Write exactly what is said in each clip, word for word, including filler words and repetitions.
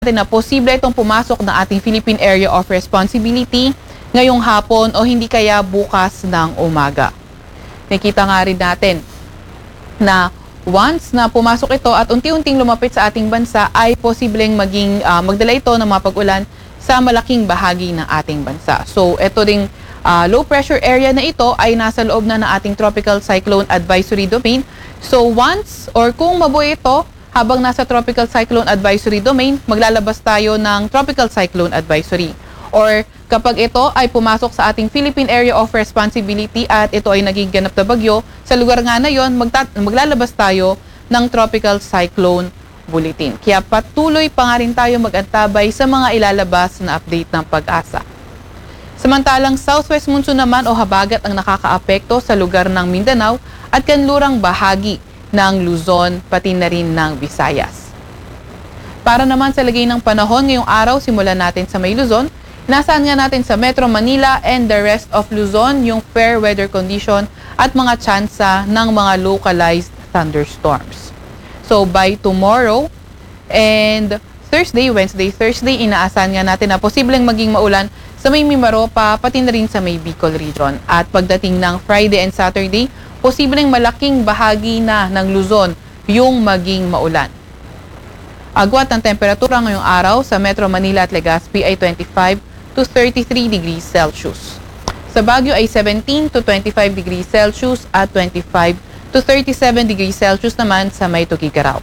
na posible itong pumasok ng ating Philippine Area of Responsibility ngayong hapon o hindi kaya bukas ng umaga. Nakita nga rin natin na once na pumasok ito at unti-unting lumapit sa ating bansa ay posibleng maging uh, magdala ito ng mga pag-ulan sa malaking bahagi ng ating bansa. So ito ding uh, low pressure area na ito ay nasa loob na ng ating Tropical Cyclone Advisory Domain. So once or kung mabuhay ito, habang nasa Tropical Cyclone Advisory Domain, maglalabas tayo ng Tropical Cyclone Advisory. Or kapag ito ay pumasok sa ating Philippine Area of Responsibility at ito ay naging ganap na bagyo, sa lugar nga na yon, maglalabas tayo ng Tropical Cyclone Bulletin. Kaya patuloy pa nga rin tayo mag-antabay sa mga ilalabas na update ng Pag-asa. Samantalang Southwest Monsoon naman o habagat ang nakakaapekto sa lugar ng Mindanao at kanlurang bahagi ng Luzon, pati na rin ng Visayas. Para naman sa lagay ng panahon ngayong araw, simulan natin sa may Luzon. Nasaan nga natin sa Metro Manila and the rest of Luzon yung fair weather condition at mga tsansa ng mga localized thunderstorms. So by tomorrow and Thursday, Wednesday, Thursday, inaasahan nga natin na posibleng maging maulan sa may Mimaropa, pati na rin sa may Bicol region. At pagdating ng Friday and Saturday, posibleng malaking bahagi na ng Luzon yung maging maulan. Agwat ng temperatura ngayong araw sa Metro Manila at Legazpi ay twenty-five to thirty-three degrees Celsius. Sa Baguio ay seventeen to twenty-five degrees Celsius at twenty-five to thirty-seven degrees Celsius naman sa may Tugigaraw.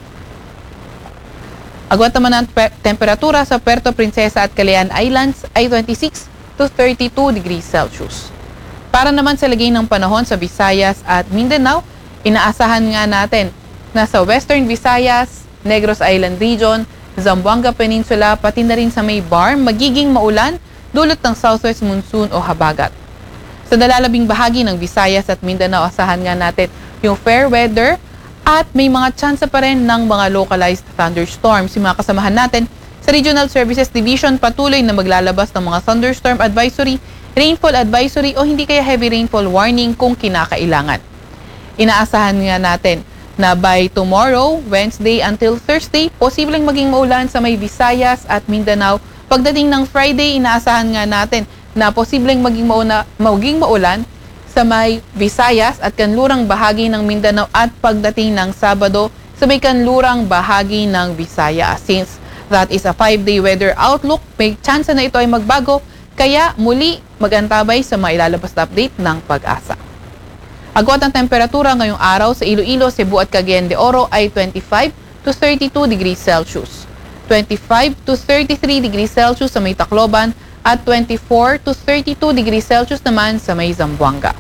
Agwat naman ng temperatura sa Puerto Princesa at Calayan Islands ay twenty-six to thirty-two degrees Celsius. Para naman sa lagay ng panahon sa Visayas at Mindanao, inaasahan nga natin na sa Western Visayas, Negros Island Region, Zamboanga Peninsula, pati na rin sa may Bar, magiging maulan dulot ng Southwest Monsoon o habagat. Sa nalalabing bahagi ng Visayas at Mindanao, asahan nga natin yung fair weather at may mga tsansa pa rin ng mga localized thunderstorms. Yung mga kasamahan natin sa Regional Services Division patuloy na maglalabas ng mga thunderstorm advisory, rainfall advisory o hindi kaya heavy rainfall warning kung kinakailangan. Inaasahan nga natin na by tomorrow, Wednesday until Thursday, posibleng maging maulan sa may Visayas at Mindanao. Pagdating ng Friday, inaasahan nga natin na posibleng maging, mauna, maging maulan sa may Visayas at kanlurang bahagi ng Mindanao at pagdating ng Sabado sa may kanlurang bahagi ng Visayas. Since that is a five-day weather outlook, may chance na ito ay magbago. Kaya muli mag-antabay sa mga ilalabas na update ng Pag-asa. Agwat ang temperatura ngayong araw sa Iloilo, Cebu at Cagayan de Oro ay twenty-five to thirty-two degrees Celsius. twenty-five to thirty-three degrees Celsius sa may Tacloban at twenty-four to thirty-two degrees Celsius naman sa may Zamboanga.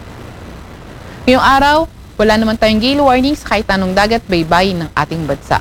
Ngayong araw, wala naman tayong gale warnings kahit anong dagat baybayin ng ating bansa.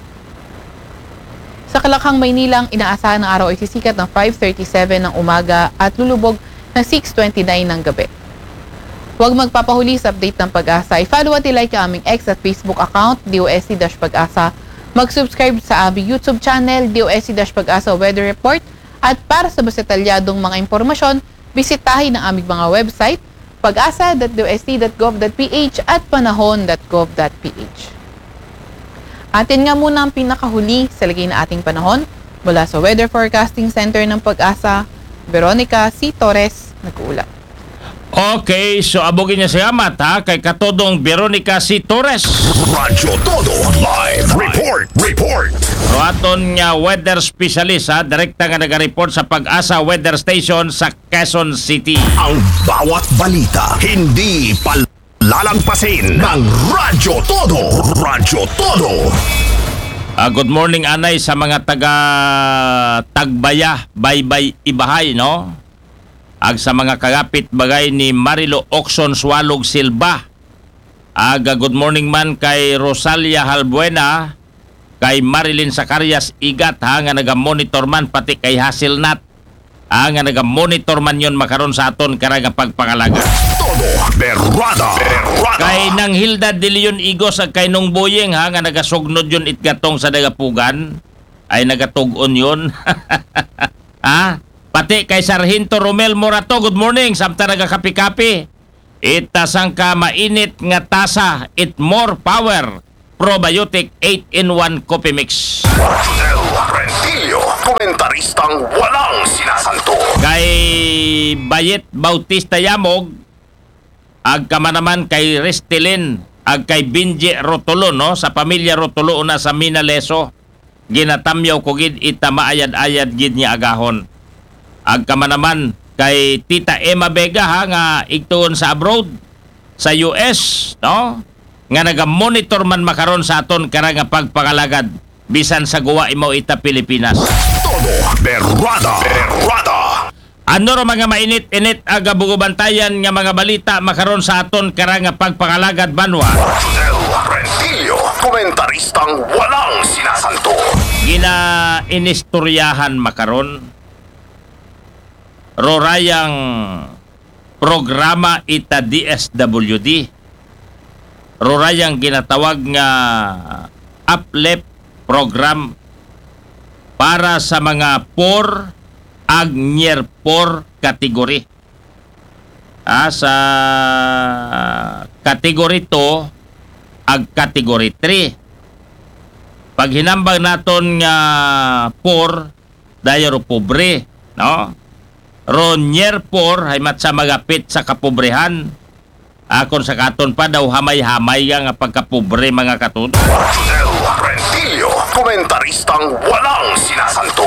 Sa Kalakhang, Maynila, inaasahan ng araw ay sisikat ng five thirty-seven ng umaga at lulubog ng six twenty-nine ng gabi. Huwag magpapahuli sa update ng Pag-asa. I-follow at i-like ang aming X at Facebook account, D O S C Pag-asa. Mag-subscribe sa aming YouTube channel, D O S C Pag-asa Weather Report. At para sa mas detalyadong mga impormasyon, bisitahin ang aming mga website, pag-asa dot d o s c dot gov dot p h at panahon dot gov dot p h. Atin nga muna ang pinakahuli sa lagay na ating panahon mula sa Weather Forecasting Center ng Pag-asa, Veronica C. Torres, nag-uulat. Okay, so abogin niya salamat ha kay katodong Veronica C. Torres. Radyo Todo Live Report Report. So aton nga weather specialist ha, direkta nga nag-report sa Pag-asa Weather Station sa Quezon City. Ang bawat balita hindi palalampasin ng Radyo Todo. Radyo Todo. Uh, good morning anay sa mga taga Tagbaya, Baybay, Ibahay, no? Ag sa mga kagapit bagay ni Marilo Oxon Swalog Silva. Aga good morning man kay Rosalia Halbuena, kay Marilyn Zacarias Igat ha, nga naga-monitor man pati kay Haselnat. Ah, nga naga-monitor man yon makaron sa aton karang pagpangalaga. Todo Berrada. Berrada. Kay nang Hilda de Leon Igos ag kay Nung Boyeng ha, nga nagasugnod yon itgatong sa Dagapugan. Ay nagatug-on yon. Ha? Pati kay Sargento Romel Morato, good morning, samta nagakapi-kapi. Itasang ka mainit nga tasa, it more power. Probiotic eight in one coffee mix. Rentilio, komentaristang walang sinasanto. Kay Bayet Bautista Yamog, ag kama naman kay Restilin, ag kay Binje Rotulo, no? Sa pamilya Rotulo una sa Minaleso, ginatamyaw ko gid ita maayad-ayad gid niya agahon. Ag kama naman kay Tita Emma Vega, ha, nga igtuon sa abroad, sa U S, no? Nga naga-monitor man makaron sa aton karang nga pagpangalagad bisan sa guwa imo ita Pilipinas. Todo berwada, berwada. Ano ro mga mainit-init aga bugubantayan nga mga balita makaron sa aton karang nga pagpangalagad banwa. Del Rentilio, komentaristang walang sinasanto. Gina inistoryahan makaron rorayang programa ita D S W D. Rorayang ginatawag nga uplift program para sa mga poor ag near poor category. Ah, sa category two ag category three. Pag hinambang naton nga poor, dayaro pobre, no? Ro near poor ay mat sa magapit sa kapobrehan. Akon sa katon pa daw hamay-hamay nga pagkapobre mga katun. Del Rentilio, komentaristang walang sinasanto.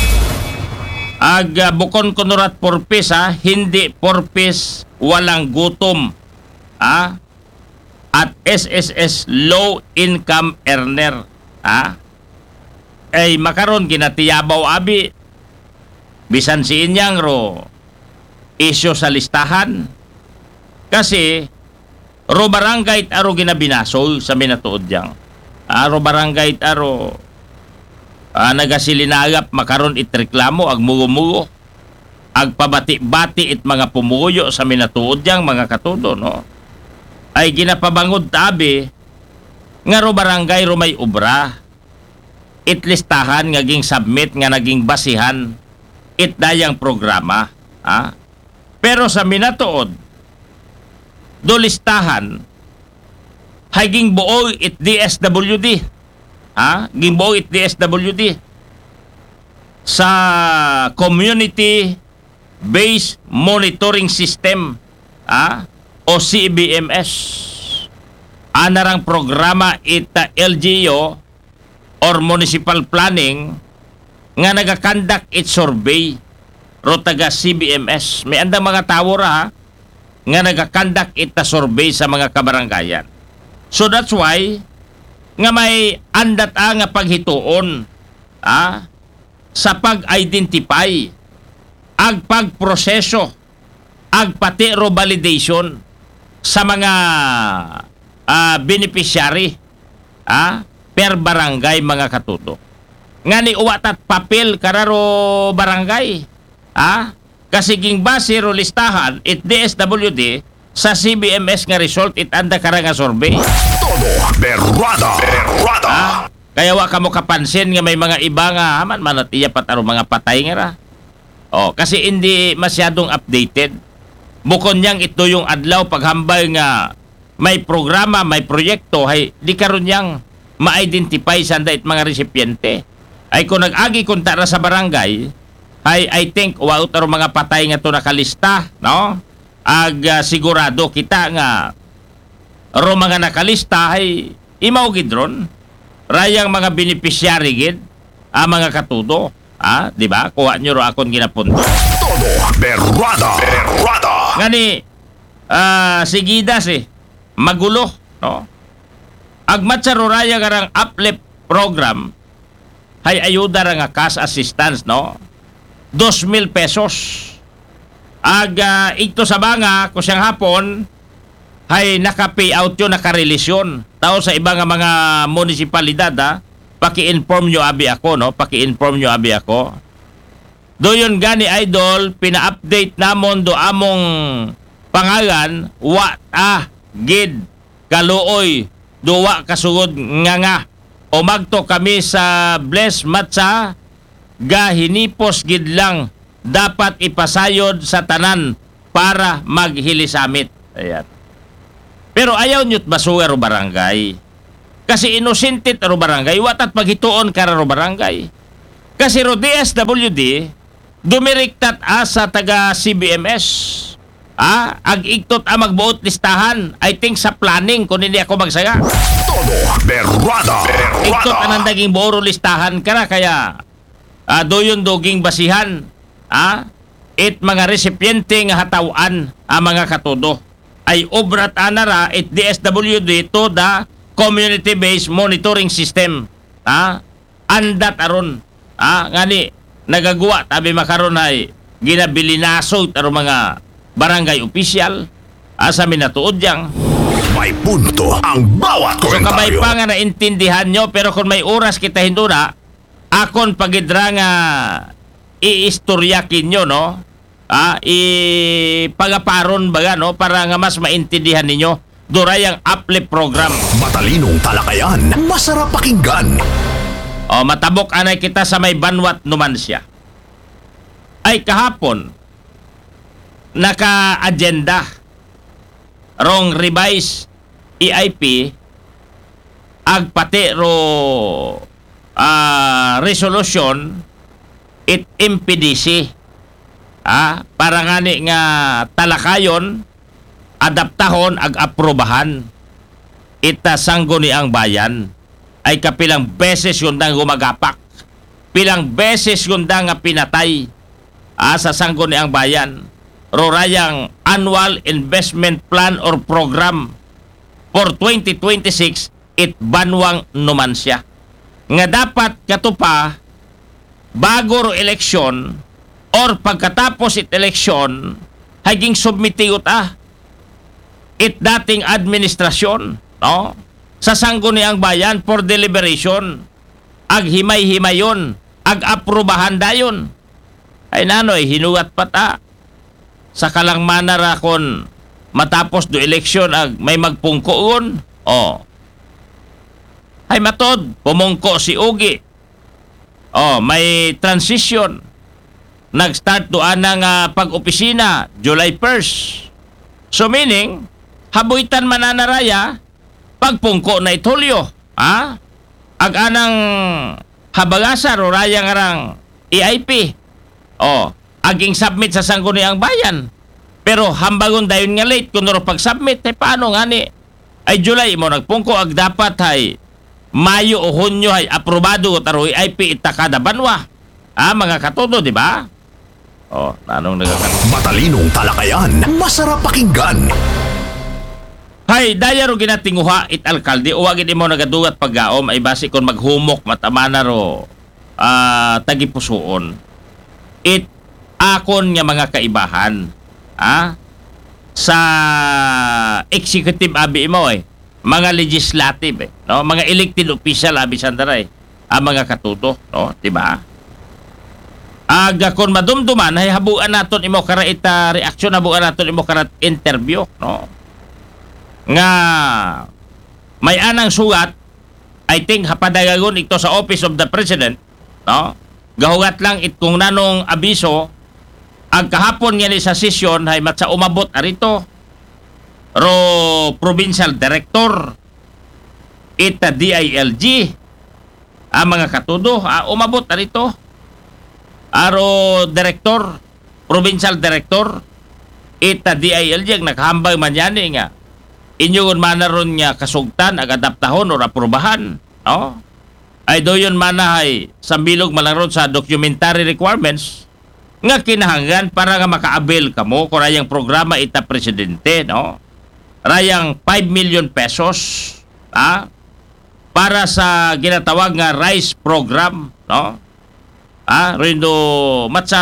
Ag uh, bukon kunurat porpis, ha, hindi porpis walang gutom. Ha? At S S S low income earner. Ha? Ay makaron ginatiyabaw abi bisan si inyang ro isyo sa listahan. Kasi ro barangay aro ginabinasoy sa minatuod diyang. Aro barangay aro ah, nagasilinagap makaron itreklamo ag mugo-mugo. Ag pabati-bati it mga pumuyo sa minatuod diyang mga katudo, no? Ay ginapabangod tabi nga ro barangay ro may obra. Itlistahan nga ging submit nga naging basihan it dayang programa. Ha? Pero sa minatuod do listahan hay ging buo it D S W D, ha, ging buo it D S W D sa Community Based Monitoring System, ha, o C B M S. Anarang programa ita L G U or Municipal Planning nga nagakandak it survey ro taga C B M S. May andang mga tawo ra, ha, nga nagakandak ita survey sa mga kabarangayan. So that's why nga may andat a nga paghituon, ah, sa pag-identify ag pagproseso ag pati ro validation sa mga ah, beneficiary, ah, per barangay mga katuto. Nga ni uwatat papel kararo barangay, ah, kasi ging base ro listahan it D S W D sa C B M S nga result it anda karanga survey. Todo berwada, berwada. Ah, kaya wa kamo kapansin nga may mga iba nga man manat iya pat aro mga patay nga ra. Oh, kasi hindi masyadong updated. Bukon niyang ito yung adlaw paghambal nga may programa, may proyekto, hay di karon yang ma-identify sanda it mga recipiente. Ay kung nag-agi kunta ra sa barangay, ay I think wa utaro mga patay nga to nakalista, no? Ag uh, sigurado kita nga ro mga nakalista ay imaw gidron rayang mga beneficiary gid ang mga katudo, ah, di ba? Kuha nyo ro akon ginapunto. Todo berwada, berwada. Ngani ah, sigidas eh magulo, no? Agmat sa ro raya garang uplift program hay ayuda ra nga cash assistance, no? dos mil pesos. Aga ito sa banga ko siyang hapon hay naka-pay out yun, naka-release yun. Tao sa iba nga mga munisipalidad, ha, paki-inform nyo abi ako, no? Paki-inform nyo abi ako. Do yun gani idol, pina-update namon do among pangalan, wa ah, gid, kaluoy, duwa kasugod nga nga. O magto kami sa Bless Matsa, gahinipos gid lang dapat ipasayod sa tanan para maghilisamit. Ayan. Pero ayaw nyo't basuga ro barangay. Kasi inusintit ro barangay, watat paghituon ka ro barangay. Kasi ro D S W D dumiriktat asa taga C B M S. Ah, ag iktot a magbuot listahan. I think sa planning kung hindi ako magsaga. Todo Berrada. Iktot Berrada. anang daging boro listahan ka na kaya ah, doyon doging basihan. Ah, it mga recipiente nga hatawan ang mga katudo ay obrat anara it D S W D to the community-based monitoring system. Ah, andat aron. Ah, ngani nagagawa tabi makaron ay ginabilinaso aron mga barangay official asa minatuod yang. May punto ang bawat So kabay komentaryo. pa nga naintindihan nyo pero kung may oras kita hinduna akon pagidra nga iistoryakin nyo no ah, ipagaparon baga no para nga mas maintindihan ninyo duray ang uplift program. Matalinong talakayan. Masarap pakinggan. O matabok anay kita sa may Banwat Numancia. Ay kahapon naka-agenda rong revise E I P ag pati ro ah, resolution it M P D C ah, para ngani nga talakayon adaptahon ag aprobahan ita sanggo ni ang bayan ay kapilang beses yun dang gumagapak pilang beses yun dang nga pinatay ah, sa sanggo ni ang bayan rorayang annual investment plan or program for twenty twenty-six it Banwang Numancia nga dapat katupa bago ro eleksyon or pagkatapos it eleksyon haging submitiut ah it dating administrasyon no sa sanggo ni ang bayan for deliberation ag himay-himayon ag aprubahan dayon ay nanoy hinugat pata sa kalang manara kon matapos do eleksyon ag may magpungkoon oh ay matod pumungko si Ugi oh may transition nag-start do anang uh, pag-opisina July first so meaning habuitan mananaraya pagpungko na itulyo ha ag anang habagasa ro raya ngarang E I P oh aging submit sa sangguniang bayan. Pero hambagon dayon nga late kuno pag-submit ay paano ngani? Ay July mo nagpungko ag dapat ay Mayo o Hunyo ay aprobado taro E I P ita kada banwa. Ah mga katudo di ba? Oh, nanong nagakan. Matalinong talakayan. Masarap pakinggan. Hay daya ro ginatinguha it alkalde o wagid imo nagadugat paggaom ay base kon maghumok matamana ro ah tagipusoon. It akon nga mga kaibahan ah sa executive abi mo eh mga legislative eh no mga elected official abi sandaray ang mga katuto no di ba aga kon madumduman ay habuan naton imo kara ita reaksyon habuan naton imo kara interview no nga may anang sugat I think hapadagagon ito sa Office of the President no gahugat lang it kung nanong abiso ang kahapon nga ni sa sesyon ay matsa umabot arito ro provincial director ita D I L G ang mga katudo ah, umabot arito aro director provincial director ita D I L G ang nakahambay man yan eh, nga inyo man ron nga kasugtan ag adaptahon o aprobahan no ay doyon manahay sa bilog malaron sa documentary requirements nga kinahanglan para nga makaabil kamo kung rayang programa ita presidente no rayang five million pesos ah para sa ginatawag nga rice program no ah rindo matsa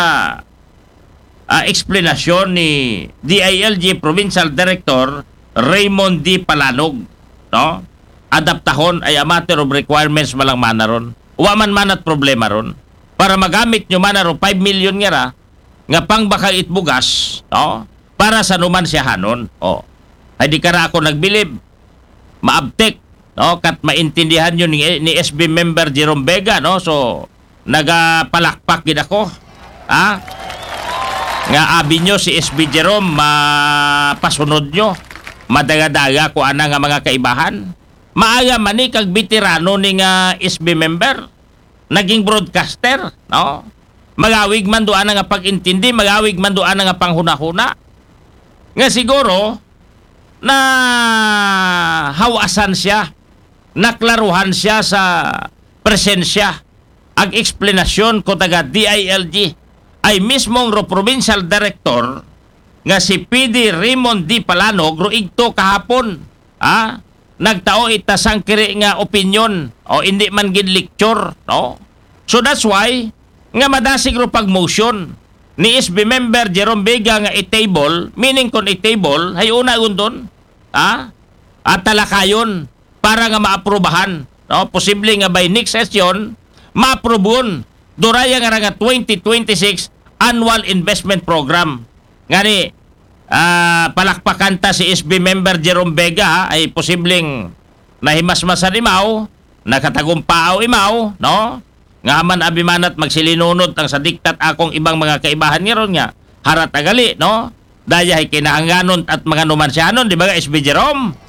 ah, explanasyon ni D I L G Provincial Director Raymond D. Palanog no adaptahon ay a matter of requirements malang manaron wa man manat problema ron para magamit nyo manaro five million nga ra nga pang bakal itbugas no para sa numan siya hanon oh ay di kara ako nagbilib maabtek no kat maintindihan nyo ni, ni S B member Jerome Vega no so nagapalakpak gid ako ha nga abi nyo si S B Jerome mapasunod nyo madagadaga ko ana nga mga kaibahan maaga man ni kag veterano ni nga S B member naging broadcaster, no? Magawig man doan nga pag-intindi, magawig man doan nga panghuna-huna. Nga siguro na hawasan siya, naklaruhan siya sa presensya ag eksplanasyon ko taga D I L G ay mismong ro provincial director nga si P D Raymond D. Palanog ro igto kahapon, ah, nagtao ita sangkiri nga opinion o hindi man gid lecture, no? So that's why nga madasig ro pag-motion ni S B member Jerome Vega nga i-table, meaning kon i-table hay una undon, ah, at talakayon para nga maaprubahan, no? Posible nga by next session maaprobon duraya nga nga twenty twenty-six annual investment program. Ngani ah, palakpakan ta si S B member Jerome Vega ay posibleng nahimasmasan imaw, nakatagumpaaw imaw, no? Nga man abimanat magsilinunod ang sa diktat akong ibang mga kaibahan ngaron nga harat agali, no? Daya ay kinahanganon at mga numansyanon, di ba, S B Jerome?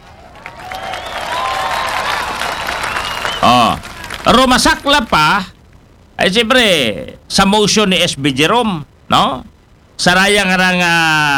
Oh, rumasakla pa ay siyempre sa motion ni S B Jerome, no? Saraya nga nga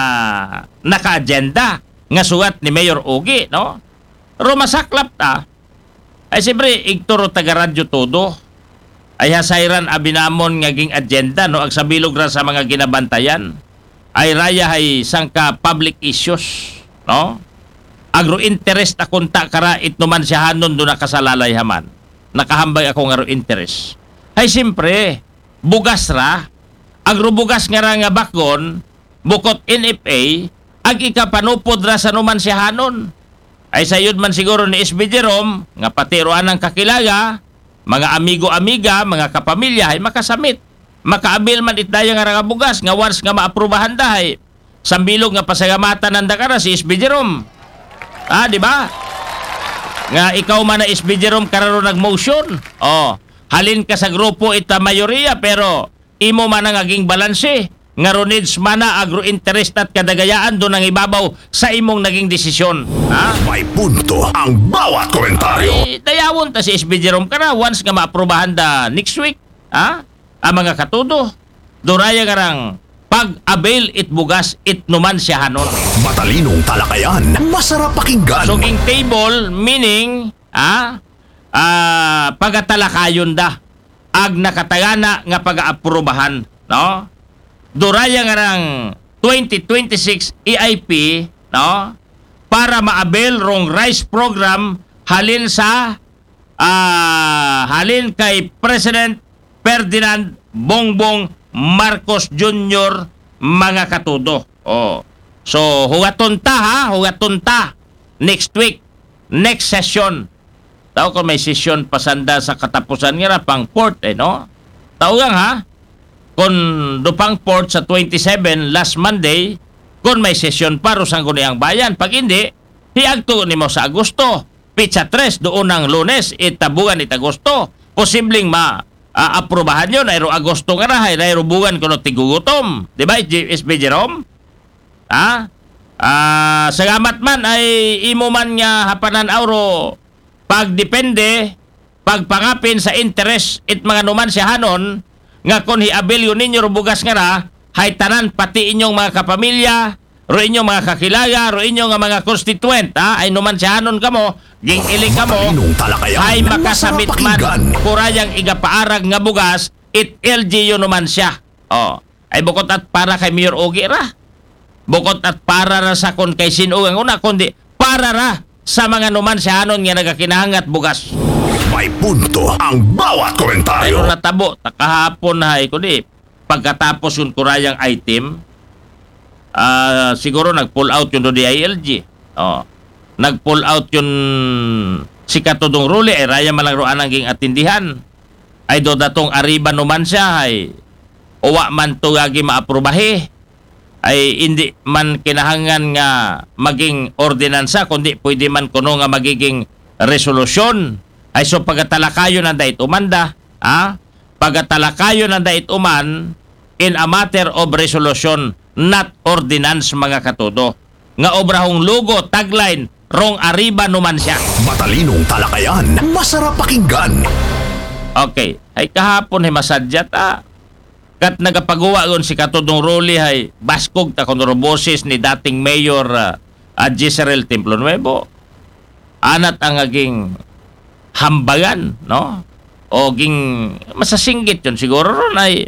naka-agenda nga suwat ni Mayor Ugi, no? Rumasaklap ta ay siyempre igturo taga radyo todo ay hasayran abinamon nga ging agenda, no? Ag sabilog ra sa mga ginabantayan ay raya ay sangka public issues, no? Agro interest akunta kara itnuman siya hanon do nakasalalay haman. Nakahambay ako nga ro interest. Ay siyempre, bugas ra, agro bugas nga ra nga bakgon, bukot N F A, ag ikapanupod ra sa numan siya hanon. Ay sayod man siguro ni S B Jerome, nga patiroan ng kakilaga, mga amigo-amiga, mga kapamilya, ay makasamit. Makaabil man itdaya nga nga bugas, nga once nga maaprubahan dahay. Sambilog nga pasagamatan ng dakara si S B Jerome. Ah, di ba? Nga ikaw man na S B Jerome kararo nag-motion. Oh, halin ka sa grupo ita mayoriya pero imo man ang aging balanse. Nga ronids man na agro-interest at kadagayaan doon ang ibabaw sa imong naging desisyon. Ha? May punto ang bawat komentaryo. Eh, dayawon ta si S B Jerome kara once nga maaprubahan da next week. Ha? Ang mga katudo. Duraya karang pag-avail it bugas it numan siya hanon. Matalinong talakayan, masarap pakinggan. So, king table, meaning, ah, ah, pagatalakayon da, ag nakatagana nga pag-aaprubahan, no? Duraya nga ng twenty twenty-six E I P, no? Para ma-avail rong rice program halin sa, ah, halin kay President Ferdinand Bongbong Marcos Junior mga katudo. Oh. So, hugaton ta ha, hugaton ta. Next week, next session. Tao ko may session pasanda sa katapusan nga pang port eh, no? Tao gang ha, kung dupang port sa twenty-seven last Monday, kung may session pa rusang ko niyang bayan. Pag hindi, hiagto ni mo sa Agosto. Pizza tres doon ng Lunes, itabugan it Agosto. Posibleng ma Uh, aprobahan yun, ayro Agosto nga na, ayro buwan ko no tigugutom. Diba, S B Jerome? Ha? Uh, sagamat man ay imo man nga hapanan auro pagdepende, pagpangapin sa interest it mga numan siya hanon, nga kung hiabil yun ninyo rubugas nga na, hay tanan pati inyong mga kapamilya, ro inyong mga kakilaga, ro inyong mga constituent, ha? Ay numan siya hanon kamo, ging iling kamo, ay makasamit man kurayang igapaarag nga bugas, it L G yun naman siya. Oh, ay bukod at para kay Mayor Ugi ra. Bukod at para ra sa kon kay sinugang una, kundi para ra sa mga numan siya hanon nga nagakinahangat bugas. May punto ang bawat komentaryo. Ayun natabo, takahapon na ay kundi pagkatapos yung kurayang item, uh, siguro nag-pull out yung do D I L G. Oh. Nag-pull out yun si Katudong Ruli, ay raya malang roan ang ging atindihan. Ay do datong ariba numan siya, ay uwa man to gagi maaprubahe. Ay hindi man kinahangan nga maging ordinansa, kundi pwede man kuno nga magiging resolusyon. Ay so pagatalakayo na dait umanda, ha? Pagatalakayo na dait uman in a matter of resolution, not ordinance mga katudo. Nga obrahong logo, tagline, rong ariba numan siya. Matalinong talakayan, masarap pakinggan. Okay. ay kahapon ay masadyat ah. Kat nagapagawa gon si katudong Rolly ay baskog ta kuno boses ni dating Mayor uh, uh, Jezreel Templo Nuevo. Anat ang aging hambagan, no? O ging masasinggit yun siguro ron ay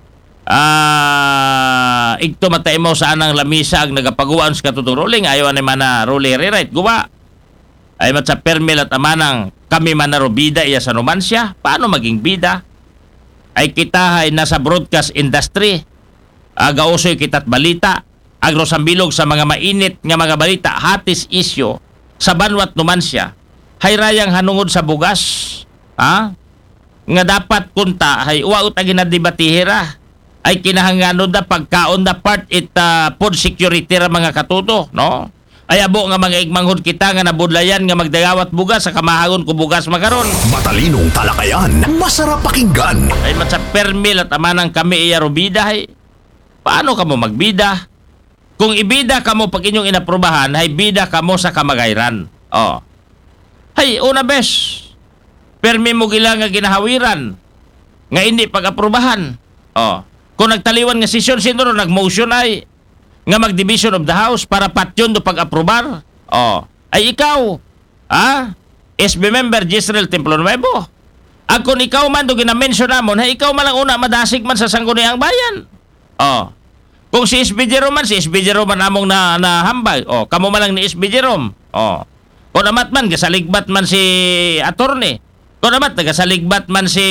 ah uh, igto matay mo sa anang lamisa ag nagapagawa sa katudong Rolly ayaw ni mana Rolly rewrite guwa. Ay mat sa permil at amanang kami man na bida iya sa numansya. Paano maging bida? Ay kita ay nasa broadcast industry. Agausoy kita't balita. Agro sambilog sa mga mainit nga mga balita. Hatis isyo sa banwat numansya. Hay rayang hanungod sa bugas. Ha? Nga dapat kunta hay uwaot agi na debatihira. Ay kinahangano da pagkaon da part it uh, food security ra mga katuto, no? Ay abo nga mga igmanghod kita nga nabudlayan nga magdagawat bugas sa kamahagon ko bugas makaron. Matalinong talakayan, masarap pakinggan. Ay mat sa permil at amanang kami iya robida hay. Paano kamo magbida? Kung ibida kamo pag inyong inaprubahan, hay bida kamo sa kamagayran. Oh. Hay una bes. Permi mo gila nga ginahawiran. Nga hindi pag-aprubahan. Oh. Kung nagtaliwan nga sesyon sino nag-motion ay nga mag-division of the house para patyon do pag-aprobar. Oh, ay ikaw, ah, S B member Jezreel Templo Nuevo. Ang kung ikaw man do ginamention namon, ay ikaw man lang una madasig man sa sangguniang bayan. Oh. Kung si S B Jerome man, si S B Jerome man among na, na hambay. Oh, kamo man lang ni S B Jerome. Oh. Kung amat man gasaligbat man si attorney. Kung amat gasaligbat man si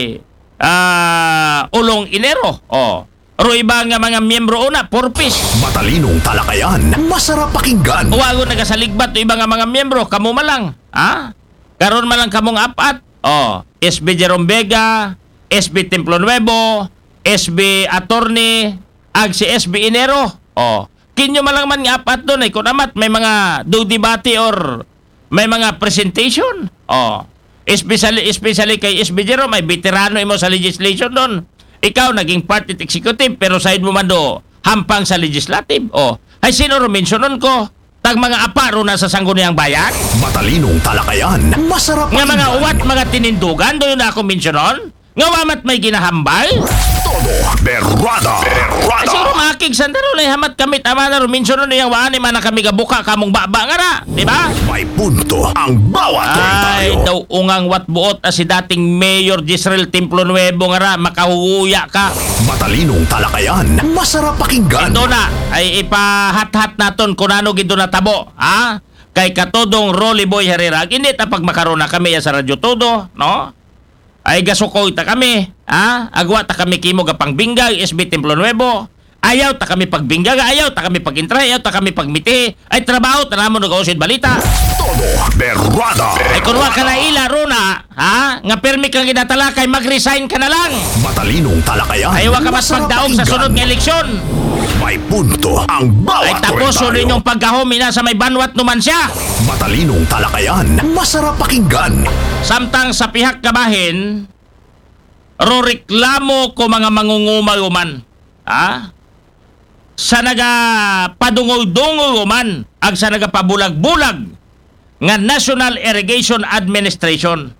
ah, Ulong Inero. Oh. Ro iba nga mga miyembro una, purpose. Matalinong talakayan, masarap pakinggan. Uwago nagasaligbat iba nga mga miyembro, kamo malang. Ha? Karon malang kamong apat. Oh, S B Jerome Vega, S B Templo Nuevo, S B Attorney, ag si S B Inero. Oh, kinyo malang man nga apat doon ay kung amat may mga do debate or may mga presentation. Oh, especially especially kay S B Jerome may veterano imo sa legislation doon. Ikaw naging party executive pero side mo man do hampang sa legislative. Oh, ay sino ro mentionon ko? Tag mga aparo na sa sangguniang bayan? Matalinong talakayan, masarap Nga pakinggan. mga uwat, mga tinindugan, doon na ako mentionon? Nga wamat may ginahambal? Todo berrada. Ay siguro Berrada. makig sandaro na hamat kami tama na ro mentionon na yung waan man na kami gabuka kamong baba nga ra, di ba? May punto ang bawat Ay, komentaryo. daw ungang watbuot na si dating Mayor Jezreel Templo Nuevo nga ra, makahuhuya ka. Matalinong talakayan, masarap pakinggan. Ito na, ay ipahat-hat naton kung ano gito na tabo, ha? Kay katodong Rolly Boy Herrera, hindi ta pag makaroon na kami sa Radyo Todo, no? Ay gasukoy ta kami, ha? Agwa ta kami kimo gapang binggay, S B Templo Nuevo. Ayaw ta kami pagbinggag, ayaw ta kami pag-intray, ayaw ta kami pagmiti. Ay trabaho ta namon nag-ausid balita. Todo berrada. Ay kunwa ka na ila runa, ha? Nga permi kang ginatalakay, mag-resign ka na lang. Matalinong talakayan, Ay wa ka mas masarap pagdaog sa pakinggan. sunod nga eleksyon. May punto ang Ay bawat tapos komentaryo. ulit yung paggahumi na sa may banwat numan siya. Matalinong talakayan, masarap pakinggan. Samtang sa pihak kabahin, ro reklamo ko mga mangungumaguman. Ha? Sa naga padungol-dungol man, ag sa naga pabulag-bulag nga National Irrigation Administration.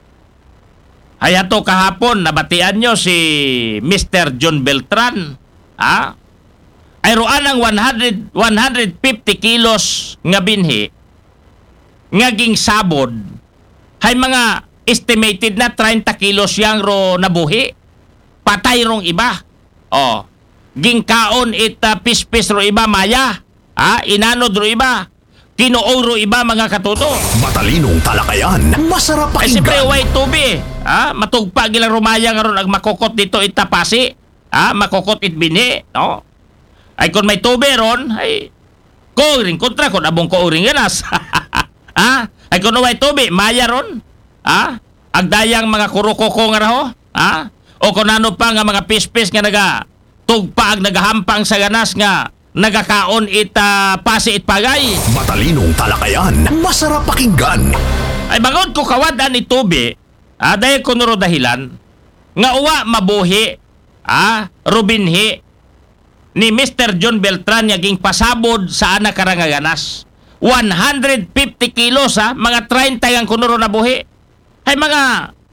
Ay ato kahapon, nabatian nyo si Mister John Beltran. Ha? Ay roan ang one hundred, one hundred fifty kilos nga binhi nga ging sabod. Hay mga estimated na thirty kilos yang ro nabuhi. Patay rong iba. Oh. Gingkaon it uh, pispis ro iba maya. Ha? Inanod ro iba. Kinuog ro iba mga katuto. Matalinong talakayan, masarap Ay siyempre pakinggan. way tubi. Ha? Matugpa gilang rumaya nga ron ag makokot dito itapasi. Ha? Makokot it binhi. No? Ay kung may tubi ron, ay ko rin kontra ko abong ko rin ganas. Ha? Ay kung may tubi, maya ron. Ha? Agdayang mga kurukoko nga raho. Ha? O kung ano pa nga mga pispis nga naga tugpa ag nagahampang sa ganas nga nagakaon it uh, pasi it pagay. Matalinong talakayan, masarap pakinggan. Ay bangod ko kawadan ni tubi, ah, dahil ko nuro dahilan, nga uwa mabuhi, ah, rubinhi, ni Mister John Beltran yaging pasabod sa anak karangaganas. one hundred fifty kilos, ha, mga thirty ang kunuro na buhi. Ay mga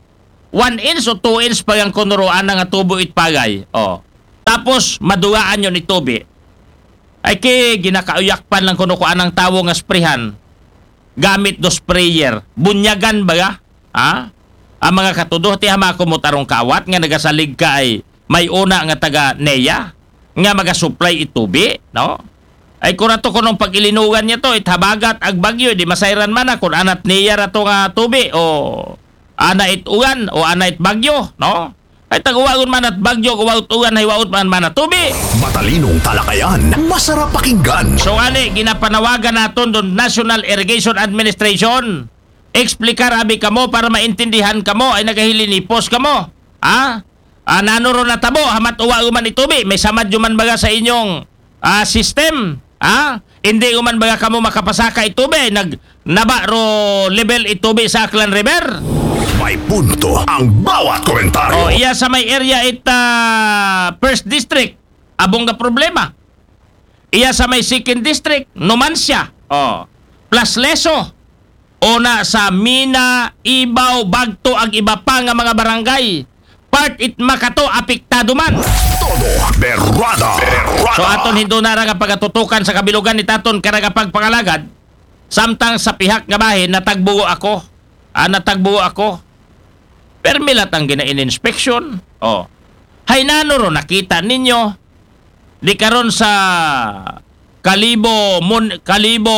one inch o two inch pa yung kunuruan nga tubo itpagay. Oh. Tapos, madugaan yun itubi. Ay ki, ginakauyakpan lang kunukuan ng tawo nga sprehan. Gamit do sprayer. Bunyagan ba ga? Ha? Ang mga katudo, ti hama kumutarong kawat nga nagasalig ka ay may una nga taga neya nga magasupply itubi, no? Ay kung rato ko nung pag-ilinugan niya to, ithabagat ag bagyo, di masayran man na kung anat neya rato nga tubi o ana itugan o ana it bagyo, no? Ay taguwagon man at bagyo, kuwaut ugan, ay waut man man at tubi. Matalinong talakayan, masarap pakinggan. So ani, ginapanawagan naton doon National Irrigation Administration. Eksplikar abi kamo para maintindihan kamo ay nagahilinipos kamo. Ha? Ah, nanuro na tabo, hamat uwa uman itubi. May samad yuman baga sa inyong ah, system. Ha? Hindi uman baga kamo makapasaka itubi. Nag naba ro level itubi sa Aklan River. May punto ang bawat komentaryo. O iya sa may area it uh, first district. Abong nga problema. Iya sa may second district, Numancia. O, plus Leso. Una sa Mina, Ibaw, Bagto, ag iba pa nga mga barangay. Part it makato apektado man. Todo berrada. Berrada. So aton hindo na nga pagatutukan sa kabilugan ni taton karaga pagpangalagad. Samtang sa pihak nga bahin natagbuo ako. Ah, natagbuo ako. Permilat ang gina-in-inspection. Oh. Hay nanuro nakita ninyo. Di karon sa Kalibo Mon, Kalibo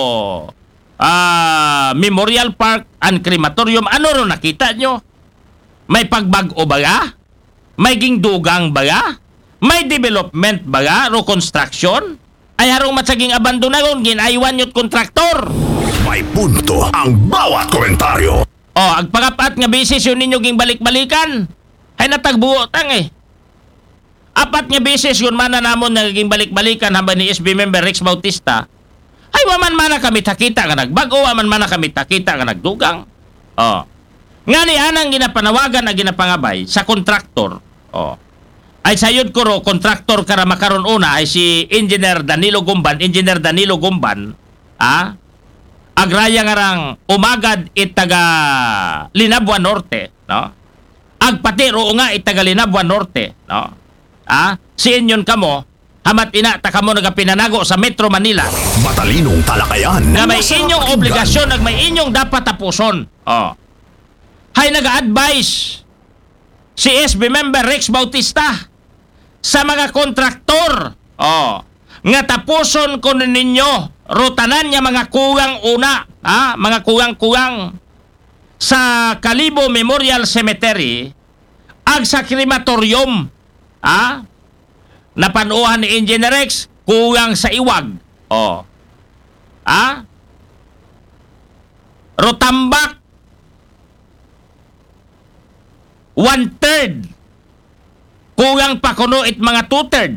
ah, Memorial Park and Crematorium, ano ro nakita nyo? May pagbag-o baga? May gingdugang baga? May development baga? Ro construction? Ay harong matsaging abandonagon, ginaiwan yo't kontraktor. May punto ang bawat komentaryo. Oh, agpangapat nga beses yun ninyo ging balik-balikan. Ay natagbuo tang eh. Apat nga beses yun mana namon naging balik-balikan hamba ni S B member Rex Bautista. Ay waman mana kami takita nga nagbago, waman mana kami takita nga nagdugang. Oh. Nga ni anang ginapanawagan na ginapangabay sa kontraktor. Oh. Ay sayod ko ro kontraktor kara makaron una ay si Engineer Danilo Gumban, Engineer Danilo Gumban, ah? Agraya nga rang umagad itaga Linabuan Norte, no? Agpatiro nga itaga Linabuan Norte, no? Ah, si inyon kamo, hamat ina ta kamo nagapinanago sa Metro Manila. Matalinong talakayan. Nga may masarap inyong pakinggan. obligasyon, nag may inyong dapat tapuson. Oh. Hay naga-advise si S B member Rex Bautista sa mga kontraktor. Oh. Nga tapuson ko ninyo rutanan niya mga kugang una, ha? Mga kugang-kugang sa Kalibo Memorial Cemetery ag sa crematorium, ha? Napanuhan ni Engineer Rex kugang sa iwag. Oh. Ha? Rotambak one third. Kugang pa kuno it mga two third.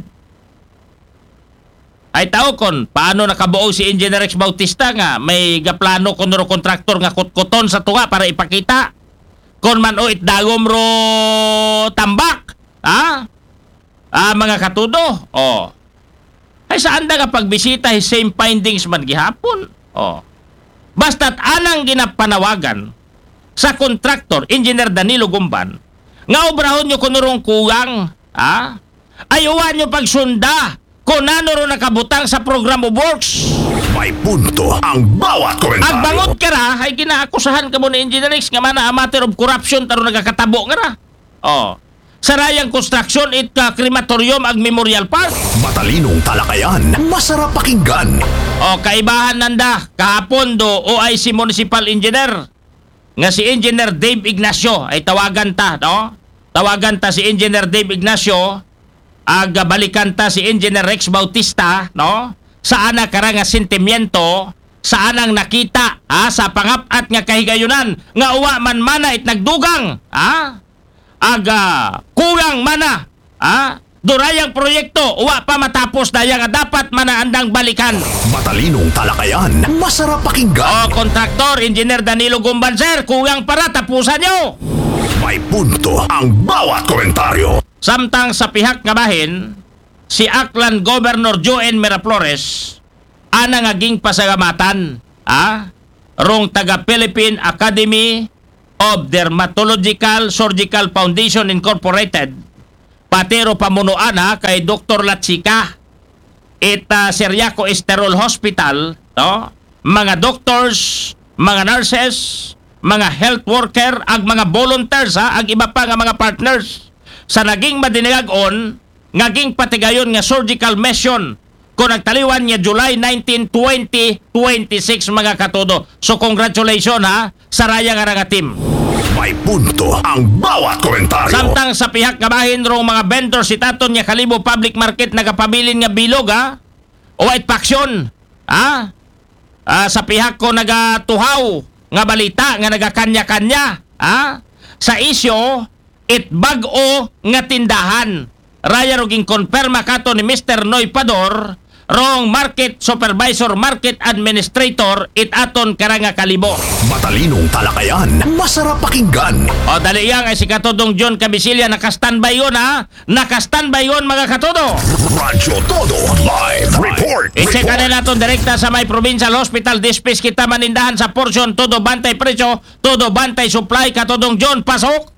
Ay tao kon, paano nakabuo si Engineer Rex Bautista nga may gaplano kon ro kontraktor nga kutkuton sa tunga para ipakita. Kon man o itdagom ro tambak. Ha? Ah, mga katudo. Oh. Ay saan da nga pagbisita his same findings man gihapon. Oh. Basta't anang ginapanawagan sa kontraktor, Engineer Danilo Gumban, nga obrahon nyo kunurong kugang. Ha? Ayuwan nyo pagsunda kung ano ro nakabutang sa program of works. May punto ang bawat komentaryo. Agbangot ka ra, ay ginaakusahan ka mo ni Engineer Rex nga mana a matter of corruption taro nagakatabo nga ra. Oh. Sarayang construction it uh, crematorium ag Memorial Park. Matalinong talakayan, masarap pakinggan. O kaibahan nanda kahapon do O I C Municipal Engineer nga si Engineer Dave Ignacio ay tawagan ta, no? Tawagan ta si Engineer Dave Ignacio ag balikan ta si Engineer Rex Bautista, no? Saan na kara nga sentimiento, saan ang nakita, ha? Sa pangapat nga kahigayunan nga uwa man mana it nagdugang, ha? Aga kulang mana, ha? Durayang proyekto, uwa pa matapos daya nga dapat mana andang balikan. Matalinong talakayan, masarap O pakinggan. kontraktor, Engineer Danilo Gumban, sir, kulang para tapusan nyo. May punto ang bawat komentaryo. Samtang sa pihak nga bahin, si Aklan Governor Joen Miraflores ana nga ging pasagamatan, ah, rong taga Philippine Academy of Dermatological Surgical Foundation Incorporated, patero pamunuan ha, kay Doktor Latsika, ita Seriaco Esterol Hospital, no? Mga doctors, mga nurses, mga health worker, ag mga volunteers ha, ag iba pa nga mga partners sa naging madinigagon, ngaging patigayon nga surgical mission kung nagtaliwan niya July nineteenth, twenty twenty-six mga katodo. So congratulations ha sa raya nga nga team. May punto ang bawat komentaryo. Samtang sa pihak nga bahin rong mga vendors si taton niya Kalibo Public Market nagapabilin nga bilog ha o white faction ha. Ah, sa pihak ko nagatuhaw nga balita nga nagakanya-kanya ha sa isyo it bag-o nga tindahan. Raya roging konperma kato ni Mister Noy Pador, rong Market Supervisor, Market Administrator, it aton karanga Kalibo. Matalinong talakayan, masarap pakinggan. O dali yang ay si Katodong John Cabisilia naka-standby yun ha. Naka-standby yun mga katodo. Radyo Todo Live Report. I-check Report. na natin direkta sa may Provincial Hospital. Dispis kita manindahan sa portion. Todo bantay presyo, todo bantay supply. Katodong John, pasok.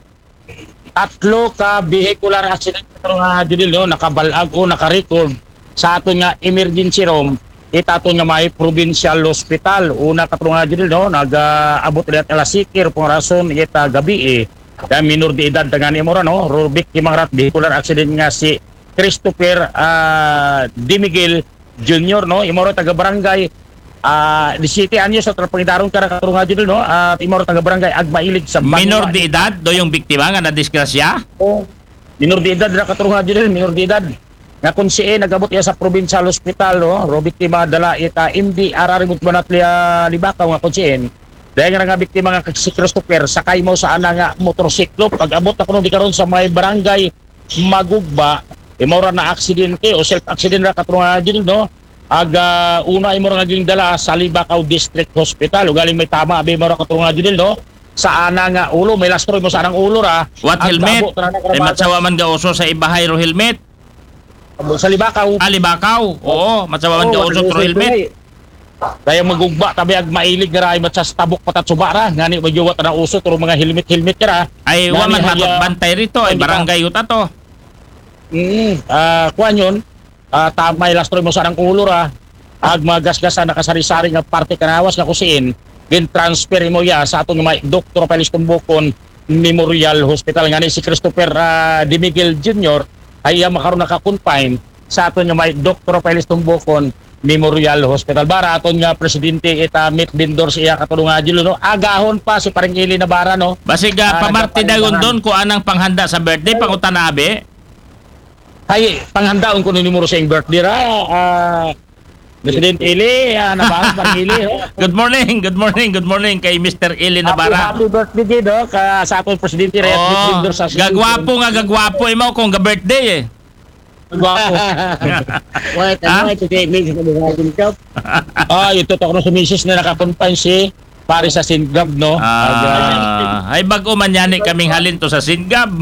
Tatlo ka vehicular accident nga dili no nakabalag o naka-record sa aton nga emergency room ita aton nga may provincial hospital. Una katong nga dili no nag-abot uh, ila sikir pong rason ita gabi eh da minor de edad nga ni mo ra no rubik kimang rat vehicular accident nga si Christopher uh, Di Miguel Junior no imo ra taga barangay Ah, uh, disiti anyo sa trapangidaron kara katurunga dito no at uh, imor taga barangay Agmailig sa Banwa. Minor de edad do yung biktima nga na disgrasya? Oh, minor de edad na katurunga dito, minor de edad. Nga kun si E nagabot iya sa provincial hospital no, ro biktima dala ita M D ararimut banatlia Libakaw nga kun si E. Dahil nga biktima nga si Christopher sakay mo sa ana nga motorsiklo pag-abot na kuno di karon sa may barangay Magugba, imora na aksidente o self accident na katurunga dito no. Aga una imo nga naging dala sa Libakaw District Hospital ugaling may tama abi mo ra katunga dinil no sa ana nga ulo may lastro mo sa anang ulo ra. What helmet? Ay matsawa man ga uso sa ibahay ro helmet. Sa Libakaw. Ah, Libakaw. Oo, matsawa man ga uso ro helmet. Kaya magugba tabi ag mailig nga ra sa tabok patat suba ra ngani magyuwat na uso turo mga helmet helmet ra. Ay wa man bantay rito ay barangay uta to. Mm, ah kuan yun. Uh, tamay lastro mo sa nang ulo ra ag magasgasan nakasari-sari nga parte kanawas nga kusin gin transfer mo ya sa aton may Doktor Pelis Tumbukon Memorial Hospital nga ni si Christopher uh, Di Miguel Junior ay uh, makaroon naka-confine sa aton nga may Doktor Pelis Tumbukon Memorial Hospital bara aton nga presidente ita meet vendor siya katulong nga dilo no agahon pa si paring Ili na bara no basig uh, pamarti dayon don ko anang panghanda sa birthday pangutan na abi. Hay, panghandaon ko ni Muro sa iyong birthday ra. Uh, President Ili, uh, nabahas pang Ili. Oh. Good morning, good morning, good morning kay Mister Ili Nabara. Happy, happy birthday din, no? Ka, sa akong Presidente Reyes oh, sa gagwapo nga, gagwapo. Imaw kung ga-birthday eh. Gagwapo. Wait, ano, ito kay Miss Nabara. Ah, ito to ko sa misis na nakakonfine si pare sa Singab, no? Ah, ay bago man yan eh, kaming halin to sa Singab.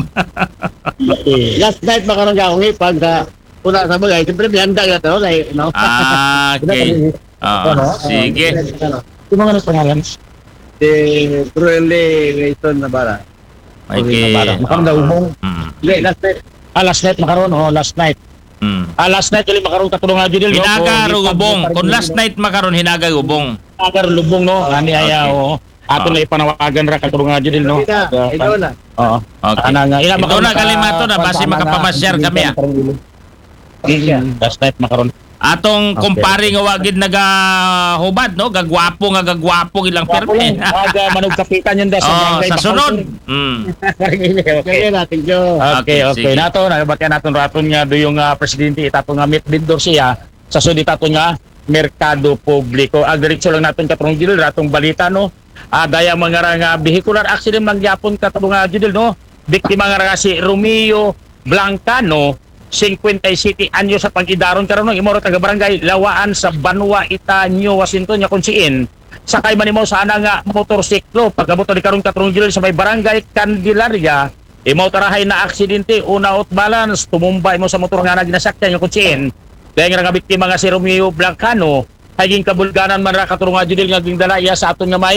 Last night makaroon ka akong ipag sa una sa bagay. Siyempre, may handa ka to. Like, no? Ah, okay. Oh, sige. Yung mga nagpangalan? Si Truely Rayson Nabara. Okay. Makaroon daw mong. Hindi, last night. Ah, last night makaroon. Oh, last night. Mm. Ah, last night ulit makaroon katulong nga dito. Hinaga rugubong. Kung last night makaroon, hinaga rugubong. Hinaga rugubong, no? Ani aya, oh. Ato na ipanawagan ra katulong nga dito, no? Ikaw na. Oo. Okay. Ana, ila Ito na kalimato na base makapamasyar kami ah. Last night makaroon. Atong Okay. kumpare nga wagid nagahubad no, gagwapo nga gagwapo ilang perme. Aga manog kapitan yun da sa Oh, barangay sa Bacolod. sunod. Mm. Okay. Kaya natin ko. Okay, Okay, okay. sige. Nato na batyan naton raton nga do yung uh, presidente itato nga meet vendor siya sa sud itato nga merkado publiko. Ag diretso lang naton katong judul ratong balita no. Ah, daya mga ra nga vehicular accident mangyapon katong nga judul no. Biktima nga ra si Romeo Blancano fifty anyo sa pag-idaron karon ng imoro taga barangay Lawaan sa Banwa Ita New Washington nya kunsiin sakay man imo sa ana nga motorsiklo pagabot ni karon katrong judul sa may barangay Candelaria imo tarahay na aksidente una out balance tumumbay mo sa motor nga naginasakyan nya kunsiin dahil nga biktima nga si Romeo Blancano haging kabulganan man ra katrong nga judul nga gindala iya sa aton nga may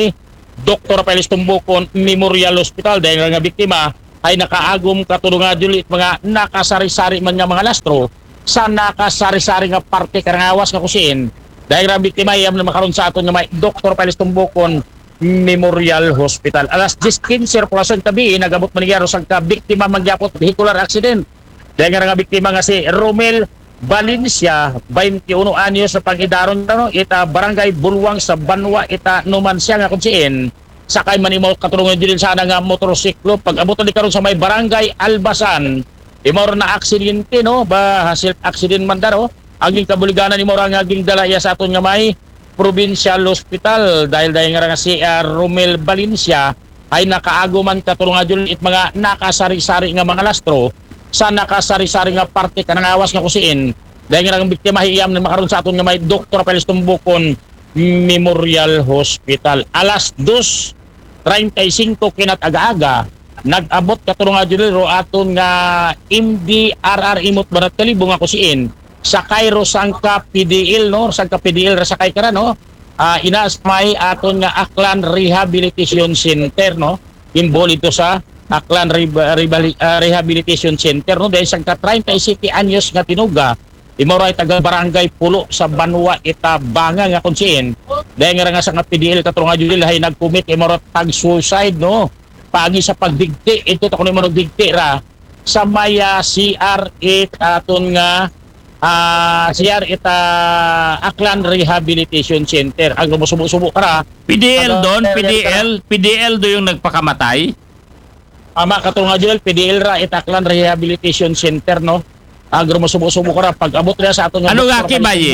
Doktor Apeles Tumbukon Memorial Hospital dahil nga biktima ay nakaagom katulungan julit mga nakasari-sari man nga mga lastro sa nakasari-sari nga parte karangawas nga kusin dahil nga biktima iyam na makaroon sa aton nga may Doktor Apeles Tumbukon Memorial Hospital. Alas diyes quince sirkulasyon tabi nagabot manigyaro sa ka biktima magyapot vehicular accident dahil nga biktima nga si Romel Valencia, twenty-one anyos sa pag-idaron no, ita barangay Bulwang sa Banwa, ita Numancia nga kunsiin. Sakay man imo katulungan din sana nga motorsiklo pag abot ni karon sa may barangay Albasan. Imo na aksidente no, ba self accident man daro. Aging kabuliganan imo ra nga aging dalaya sa aton nga may Provincial Hospital dahil dahil nga si uh, Romel Valencia ay nakaaguman katulungan din it mga nakasari-sari nga mga lastro sa nakasari-sari nga parte kanang awas nga kusiin dahil nga ang biktima hiyam na makaroon sa aton nga may Doktor Apeles Tumbukon Memorial Hospital. Alas dos treinta y cinco kinat aga-aga nag-abot katulungan dili ro aton nga M D R R imot barat kalibo nga kusiin sa Cairo Sangka P D L no, Sangka P D L ra sakay kara no. Uh, inaas may aton nga Aklan Rehabilitation Center no. Involved ito sa Aklan Rehabilitation Center no dahil sa ka-treinta y siete anyos nga tinuga imoray taga barangay Pulo sa Banwa ita Banga nga kunsiin dahil nga nga sa P D L katulungan jud hay nag-commit imoray tag suicide no paagi sa pagdigti ito ta kuno mo digti ra sa maya C R eight aton nga uh, C R ita Aklan Rehabilitation Center ang sumusubo kara P D L doon, P D L, P D L do yung nagpakamatay. Ama katulungan jud P D L ra Itaklan Rehabilitation Center no. Agro mo subo-subo ka ra pag abot na sa aton nga. Ano nga kibaye?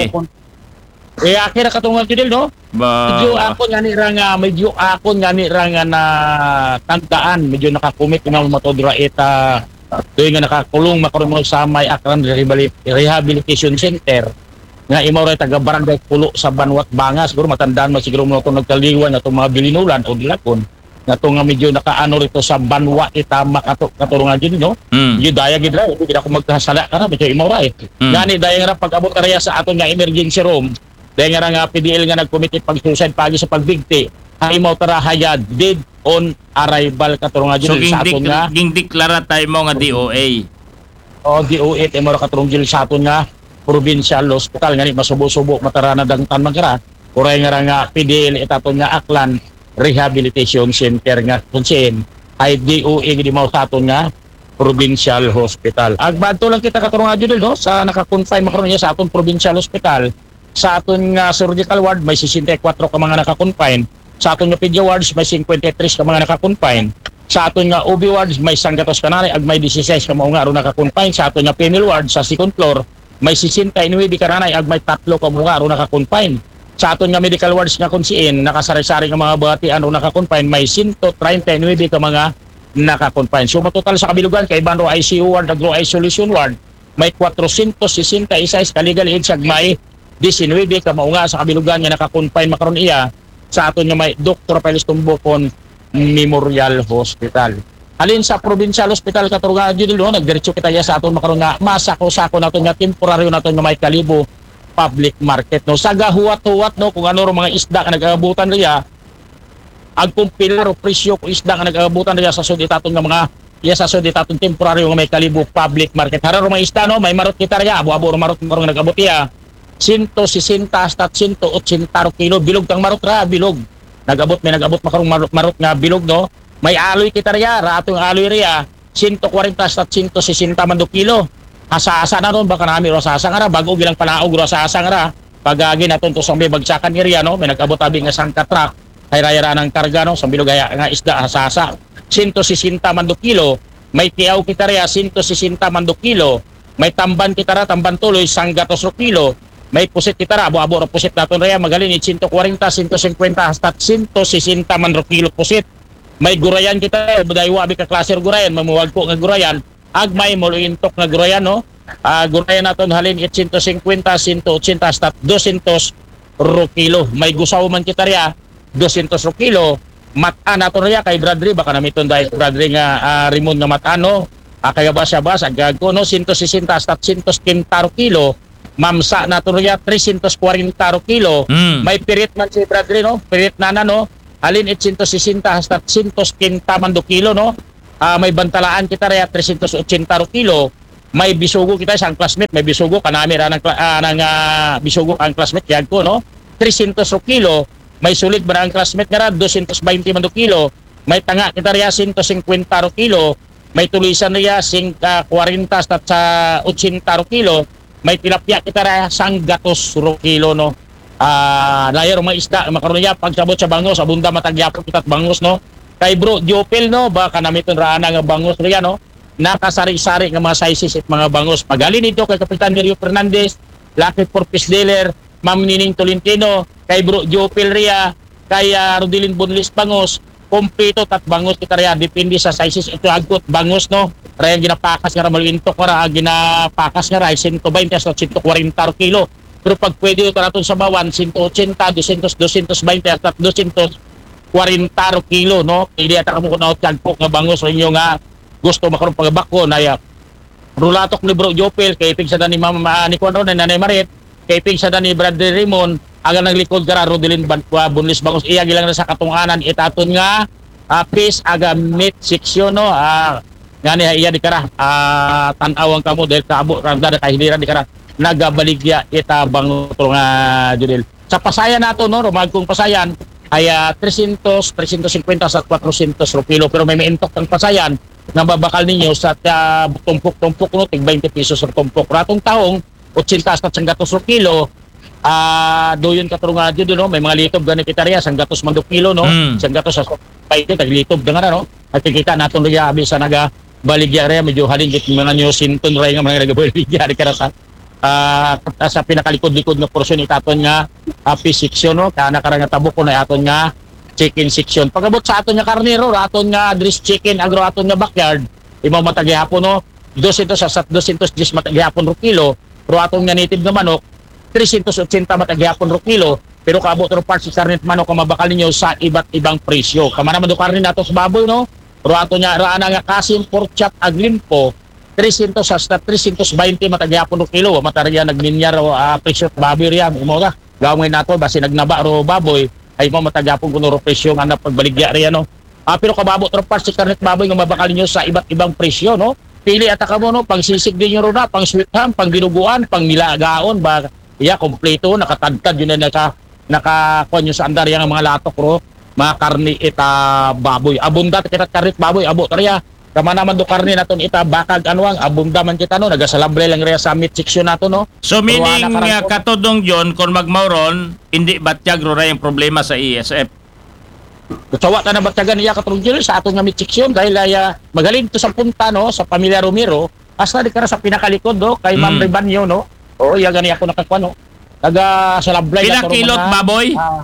Eh aki ra katulungan jud no. Ba... Medyo ako nga ni ra nga medyo ako nga ni ra nga na tandaan medyo nakakumit na matodra ita doy nga nakakulong makaroon mo sa may Aklan Rehabilitation Center nga imo ra taga barangay Pulo sa Banwat Banga siguro matandaan mo siguro mo itong nagkaliwan na itong mga bilinulan o dilakon nga ito nga medyo nakaano rito sa Banwa itama katulungan dyan no mm. Yung daya gid ra hindi ako magkasala ka na medyo imo ra eh mm. Gani daya nga pag abot ra sa aton nga emergency room daya nga nga P D L nga nagkomite pag suicide pagi sa pagbigti ay mo tara hayad dead on arrival katulungan dyan so, sa aton nga ging deklara tayo mo nga D O A o D O A imo ra katulungan dyan sa aton nga Provincial Hospital ngani masubo-subo matarana dangtan man kara kuray nga nga P D L itaton nga Aklan Rehabilitation Center nga kunsiin ay D O A gidi mao sa aton nga Provincial Hospital. Agbadto lang kita katulungan jud no sa naka-confine makaron niya sa aton Provincial Hospital. Sa aton nga surgical ward may sixty-four ka mga naka-confine. Sa aton nga pedia wards may fifty-three ka mga naka-confine. Sa aton nga O B wards may sanggatos kanare ag may sixteen ka mga nga naka-confine. Sa aton nga female ward sa second floor may sixty-nine ka nanay ag may tatlo ka mga ro naka-confine. Sa aton nga medical wards nga kunsiin nakasari-sari nga mga bati ano naka-confine may one thirty-nine ka mga naka-confine. So total sa kabilugan kay banro I C U ward ag isolation ward may four sixty-six ka legal age ag may nineteen ka maunga sa kabilugan nga naka-confine makaron iya sa aton nga may Doktor Apeles Tumbukon Memorial Hospital. Halin sa Provincial Hospital katulungan jud no nagdiretso kita ya sa aton makaron nga masako-sako naton nga temporaryo naton nga may Kalibo public market no sa gahuwat-huwat no kung ano ro mga isda nga nag-aabutan riya ag kumpilar o presyo kung isda nga nag-aabutan riya sa sud itaton nga mga iya sa sud itaton temporaryo nga may Kalibo public market hara ro mga isda no may marot kita riya abo-abo ro marot nga nag-abot iya one sixty hasta one eighty kilo bilog tang marot ra bilog nag-abot may nag-abot makarong marot, marot nga bilog no may aloy kita riya ra atong aloy riya one forty hasta one sixty man do kilo asa-asa na ron baka nami ro asa-asa nga ra bago gilang palaog ro asa-asa nga ra pagagi naton to sa may bagsakan area no may nag-abot abi nga sangka truck kay rayara ng karga no sa bilog nga isda asa-asa one sixty man do kilo may tiyaw kita riya one sixty man do kilo may tamban kita ra tamban tuloy sanggatos ro kilo may pusit kita ra abo-abo ro pusit naton riya magalin one forty one fifty hasta one sixty man ro kilo pusit may gurayan kita buday wa abi ka klase gurayan mamuwag ko nga gurayan ag may moluintok nga gurayan no uh, gurayan naton halin one fifty one eighty hasta two hundred ro kilo may gusaw man kita riya two hundred ro kilo matan naton riya kay Bradley baka namiton dahil Bradley nga uh, Rimon nga matano uh, kaya ba siya ba sa gagko no one sixty hasta one ten ro kilo mamsa naton riya three forty ro kilo mm. May pirit man si Bradley no pirit na na no alin eight hundred sixty hasta one hundred fifty man do kilo no. Ah, may bantalaan kita rin three hundred eighty ro kilo. May bisugo kita sa classmate, may bisugo kanami ra ng uh, ng uh, bisugo ang classmate yag ko no. three hundred ro kilo, may sulit ba ang classmate nga ra two hundred twenty man do kilo. May tanga kita rin one hundred fifty ro kilo. May tulisan niya sing uh, forty hasta sa eighty ro kilo. May tilapia kita rin sanggatos ro kilo no. Ah, uh, layer mga isda makaron niya pagsabot sa bangos abunda matagyapon kita bangos no. Kay bro Jopel no baka namiton ra nga bangos riya no. Nakasari-sari ng mga sizes at mga bangos. Magalin ito kay Kapitan Nerio Fernandez, Lucky Porpis Dealer, Ma'am Nining Tolentino, kay Bro Joe Pelria, kay uh, Rodilin Bonlis Bangos, kompleto tat bangos kita rin. Depende sa sizes ito agot bangos no. Raya ginapakas nga malintok para ginapakas nga rin one twenty hasta one forty kilo. Pero pag pwede ito natin sa bawan, one eighty, two hundred, two twenty hasta two forty kilo no. Hindi ata kamo kunaot tagpok nga bangos rinyo nga gusto makaroon pagbako na ya rulatok ni Bro Jopel kay pig sa ni Mama ni Kuan ron Nanay Marit kay pig sa ni Brother Raymond aga naglikod kara Rodilin Bantua Bunlis Bangos iya gilang na sa katunganan itaton nga uh, peace aga meat section no uh, ngani iya di kara uh, tan-awang kamo dahil kaabo randa kay hiliran di kara nagabaligya ita bang nga Judel sa pasayan nato no rumagkong pasayan ay uh, three hundred, three fifty sa four hundred ro kilo pero may maintok ang pasayan nga babakal ninyo sa uh, tumpok-tumpok no tig twenty pesos sa tumpok ratong taong eighty hasta one hundred ro kilo ah uh, doyon katurungan jud no may mga litob gani kita riya one hundred man do kilo no mm. one hundred sa twenty tag litob nga no at kita naton riya abi sa naga baligya riya medyo halin git mga nyo sinton riya nga mga nagabaligya ri kara sa uh, sa pinakalikod-likod nga porsyon itaton nga api section no kana karang tabok ko na aton nga chicken section. Pagabot sa aton nga karnero, aton nga dress chicken, agro aton nga backyard, imaw matagyapon no, two hundred sa two hundred ten matagyapon ro kilo, pero aton nga native nga manok, three hundred eighty matagyapon ro kilo, pero kaabot ro parts sa karnet manok nga mabakal ninyo sa iba't ibang presyo. Kamana man do karne nato sa baboy no, pero aton nga raana nga kasim pork chop aglimpo, three hundred sa three twenty matagyapon ro kilo, matarya nagminyar ro uh, presyo baboy riya, imo ga. Gawin nato basi nagnaba ro baboy ay mo matagapon kuno ro presyo nga na pagbaligya riya no. Ah, pero kababot ro parts sa karnet baboy nga mabakal niyo sa iba't ibang presyo no. Pili ata kamo no, pang sisig din ro na, pang sweet ham, pang dinuguan, pang nilagaon ba iya kompleto nakatadtad yun na naka naka konyo sa andar yang mga latok ro mga karni ita baboy. Abunda kita karnet baboy abot riya. Kama naman do karne naton ita bakag anwang abunda man kita no nagasalabre lang riya sa meat section nato no. So meaning uh, katudong John kung magmauron hindi batyag ro ra yung problema sa E S F. Kutsawa ta na batyagan niya katudong John sa aton nga meat section dahil uh, magaling to sa punta no sa pamilya Romero hasta di kara sa pinakalikod do kay mm. Ma'am Ribanyo no. O iya gani ako nakakuan no. Taga salablay na to. Pila kilot baboy? Uh,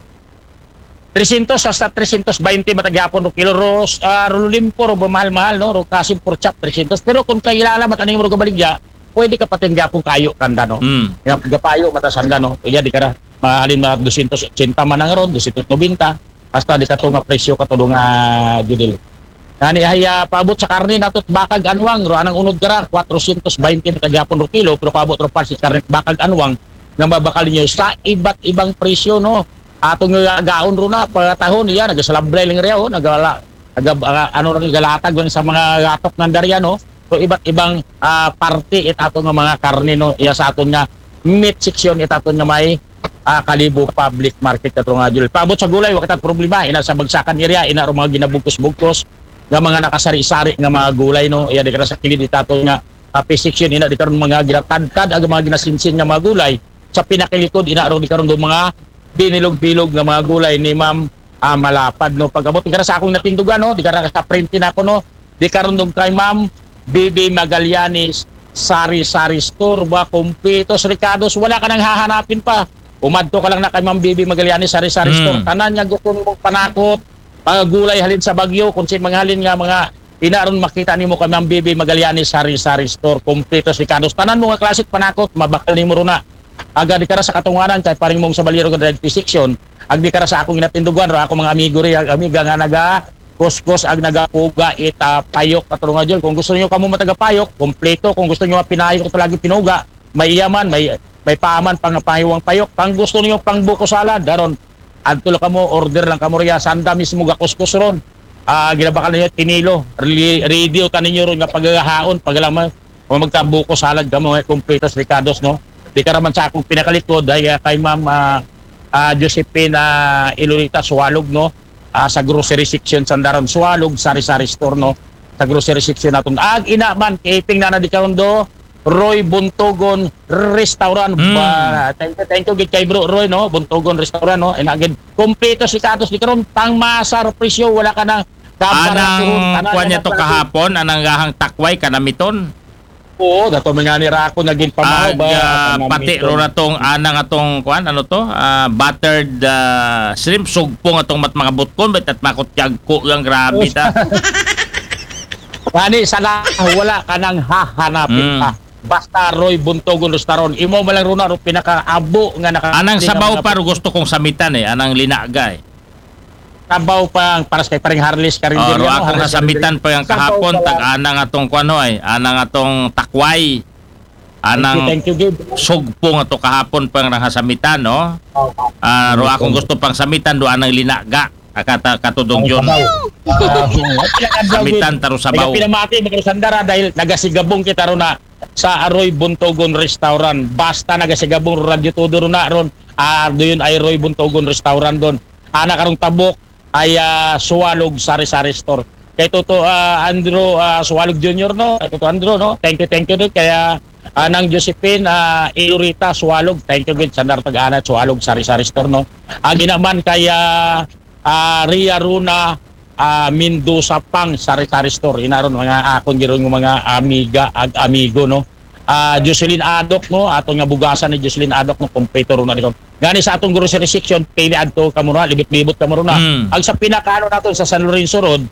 three hundred hasta three twenty matagyapon ro kilo ros uh, rulimpo ro mahal-mahal no ro kasim pork chop three hundred pero kung kailala mataning mo ro gabaligya pwede ka patinggapon kayo kanda no mm. Yung gapayo matasanda no iya di kara mahalin ma two eighty man ang ron two ninety hasta di kato nga presyo kato nga judil nani haya paabot sa karne natot bakag anwang ro anang unod kara four twenty matagyapon ro kilo pero paabot ro parsi karne bakag anwang nga babakal niyo sa iba't ibang presyo no. Atong gaon ro na pagkatahon niya nagasalablay lang riya oh nagala naga uh, ano ron galatag sa mga gatok ng darya no. So iba't ibang uh, parte it aton nga mga karne no iya sa aton nga meat section it aton nga may uh, Kalibo public market kato nga jul. Paabot sa gulay wa kita problema ina sa bagsakan area ina ro mga ginabugkos-bugkos nga mga nakasari-sari nga mga gulay no iya di kara sa kilid it aton nga uh, section ina di karon mga ginatadtad aga mga ginasinsin nga mga gulay sa pinakilikod ina ro di karon do mga binilog-bilog nga mga gulay ni Ma'am ah, Malapad no pagabot di kara sa akong natindugan no di kara sa printin ako no di karon dong kay Ma'am B B Magallanes sari-sari store ba kumpitos ricados wala ka nang hahanapin pa umadto ka lang na kay Ma'am B B Magallanes sari-sari mm. store tanan nya gukon mo panakot mga gulay halin sa Bagyo kung sin mga halin nga mga inaron makita nimo kay Ma'am B B Magallanes sari-sari store kumpitos ricados tanan mo nga klasik panakot mabakal nimo ro na aga di kara sa katunganan kay paring mong sa baliro nga section ag di kara sa akong inatindugan ro ako mga amigo ri amiga nga naga kuskos ag nagapuga ita payok katulong nga kung gusto niyo kamo matagapayok kompleto kung gusto niyo pinayok palagi pinuga may iyaman may may paaman pang pahiwang payok pang gusto niyo pang buko salad daron adto lang kamo order lang kamo riya sanda mismo gakuskus ron. Ah ginabakal ninyo tinilo, Reli- radio taninyo ron nga paghahaon pagalaman o magtabuko salad kamo nga kompletos ricados no. Di ka raman sa akong pinakalikod ay ah, kay Ma'am ah, ah, Josephine ah, Ilorita Suwalog no. Ah, sa grocery section sandaron Suwalog sari-sari store no. Sa grocery section naton ag ina man keeping na na di karon do Roy Buntogon Restaurant. Mm. Ba, thank you, thank you gid kay bro Roy no, Buntogon Restaurant no. And again, kompleto si Katos di karon pang masar presyo wala ka nang Anang kuan niya to kahapon, anang gahang takway kanamiton. Oo, dato mga ni Rako naging pamahaw Ag ba. ah, Ang pati namiton. ro na tong anang atong kuan ano to? Ah, buttered ah, shrimp sugpong atong mat mga butkon bet at makot ko ang grabe ta. Kani sala wala ka nang hahanapin Mm. pa. Basta Roy Buntogon Restaurant. Imo malang runa ro pinakaabo nga naka Anang di sabaw nga pa mga- ro gusto kong samitan eh, anang linaga eh. Sabaw pa ang para sa kay paring Harlis Oh, Karinderya. ro ako nasamitan pa yung kahapon tag anang atong kuan hoy, anang atong takway. Anang Thank you, Gib. sugpong ato kahapon pa ang nasamitan no. Ah, ro akong gusto pang samitan do anang linaga. Akata katudong yun. Samitan taro sabaw. Kaya pinamati mga sandara dahil nagasigabong kita ron na sa Roy Buntogon Restaurant. Basta nagasigabong radyo todo ron na ron. Ah, doon ay Roy Buntogon Restaurant doon. Ana karong tabok ay ah, Suwalog Sari-Sari Store. Kay Toto ah, Andrew ah, Suwalog Junior no. Kay Toto Andrew no. Thank you, thank you doon. Kaya anang Josephine uh, Ilorita Suwalog. Thank you gid sandar tag-ana Suwalog Sari-Sari Store no. Agi naman kaya uh, Ria Runa uh, Mendoza Pang Sari-Sari Store. Inaron mga akon giron ng mga amiga ag amigo no. Ah Jocelyn Adok no, atong nga bugasan ni Jocelyn Adok no, kompleto ron na dito. Gani sa atong grocery section, pili adto kamo na, libit-libot kamo ron na. Mm. Ang sa pinakaano naton sa San Lorenzo Road,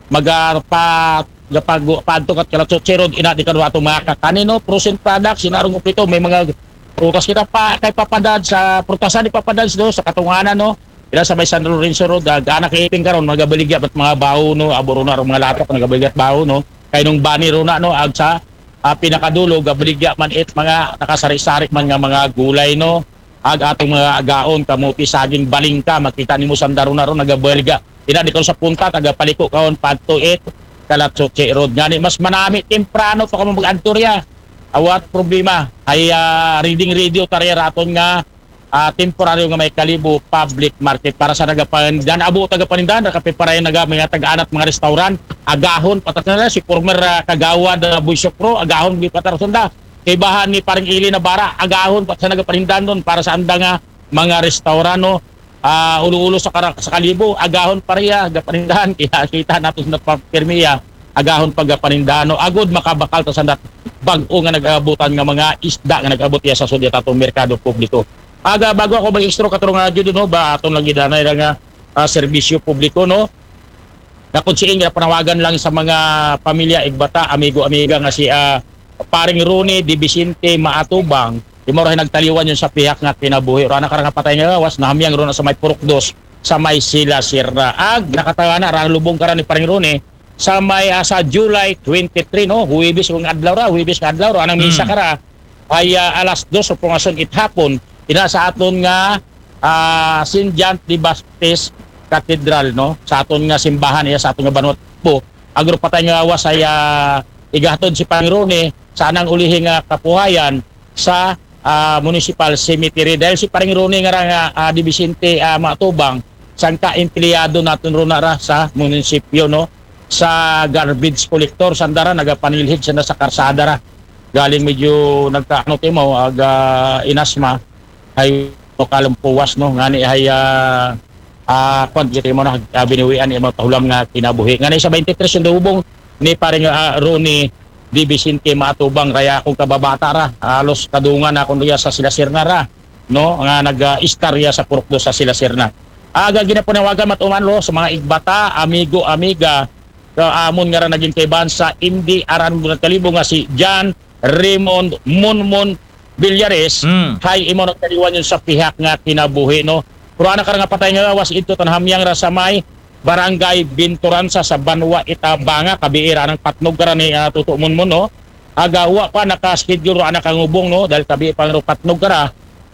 magapa gapag padto kat Kalatsoche Road ina di kanu atong mga kakanino, frozen products, sinarong kompleto, may mga prutas kita pa kay papadad sa prutasan ni papadad do sa katunganan no. Ila sa may San Lorenzo Road, ana kay iping karon magabaligya at mga bawo no, aboro na ron mga latak nagabaligya at bawo no. Kay nung bani ron na no ag sa uh, pinakadulo gabaligya man it mga nakasari-sari man nga mga gulay no. Ag atong mga agaon kamuti saging balingka makita nimo sandaro na ron nagabaligya. Ina di karon sa punta taga paliko kaon padto it Kalatsoche Road. Ngani mas manami temprano pa kamo mag-anturya. Awat problema ay uh, reading radio tari raton nga uh, temporaryo nga may kalibo public market para sa nagapanindan abo tagapanindan nakapiparayon naga mga taga-anat mga restaurant agahon patat na si former uh, kagawad uh, Buysok Pro agahon gi patar sunda kay bahan ni paring ili na bara agahon pat sa nagapanindan don para sa anda nga mga restaurant no uh, ulo-ulo sa, kara, sa kalibo agahon pareha gapanindahan kaya kita nato sa permiya agahon pagapanindahan no agod makabakal ta sa bag-o nga nag-abutan nga mga isda nga nag-abot ya sa sudya tatong merkado publiko. Aga bago ako mag-extro katong radyo no ba aton lang gidanay nga uh, serbisyo publiko no. Nakunsiin nga panawagan lang sa mga pamilya Igbata, amigo amiga nga si uh, paring Rune Di Vicente Maatubang, di mo rin nagtaliwan yun sa pihak nga kinabuhi. Rana karang patay nga gawas na hamyang ron sa may Purukdos sa may Sila Sierra. Ag nakatawa na ran lubong karan ni paring Rune sa may uh, sa July twenty-three no, Huwebes kung adlaw ra, Huwebes ka adlaw ra anang misa Mm. kara ay uh, alas dos o pungason it hapon ina sa aton nga uh, Saint John de Baptist Cathedral no, sa aton nga simbahan iya sa aton nga banwat po agro patay nga awas ay uh, igahatod si Pangirone sa anang ulihing nga kapuhayan sa uh, municipal cemetery dahil si Pangirone nga nga uh, Di Vicente uh, Matubang sangka empleyado naton ro na ra sa munisipyo no, sa garbage collector sandara nagapanilhid siya na sa karsada ra galing medyo nagkaano timo aga inasma ay kalampuwas no ngani ay ah uh, kon giti mo na uh, biniwian imo tahulam nga kinabuhi ngani sa twenty-three yung hubong ni paring uh, Roni Di Vicente Matubang kaya akong kababata ra halos kadungan akong riya sa Sila Sierra ra no nga nag-istarya sa Purukdo sa Sila Sierra aga ginapunawagan matuman lo sa mga Igbata amigo amiga uh, amon nga ra naging kaiban sa hindi aran mo kalibo nga si John Raymond Monmon Villares Mm. hay imo nagtaliwan yun sa pihak nga kinabuhi no. Pero ana karang patay nga was ito tanhamyang ra sa may barangay Binturansa sa Banwa Itabanga kabiira ng patnog ra ni uh, Tuto Monmon no. Agawa pa naka-schedule ana kangubong no dahil kabi pang patnog ra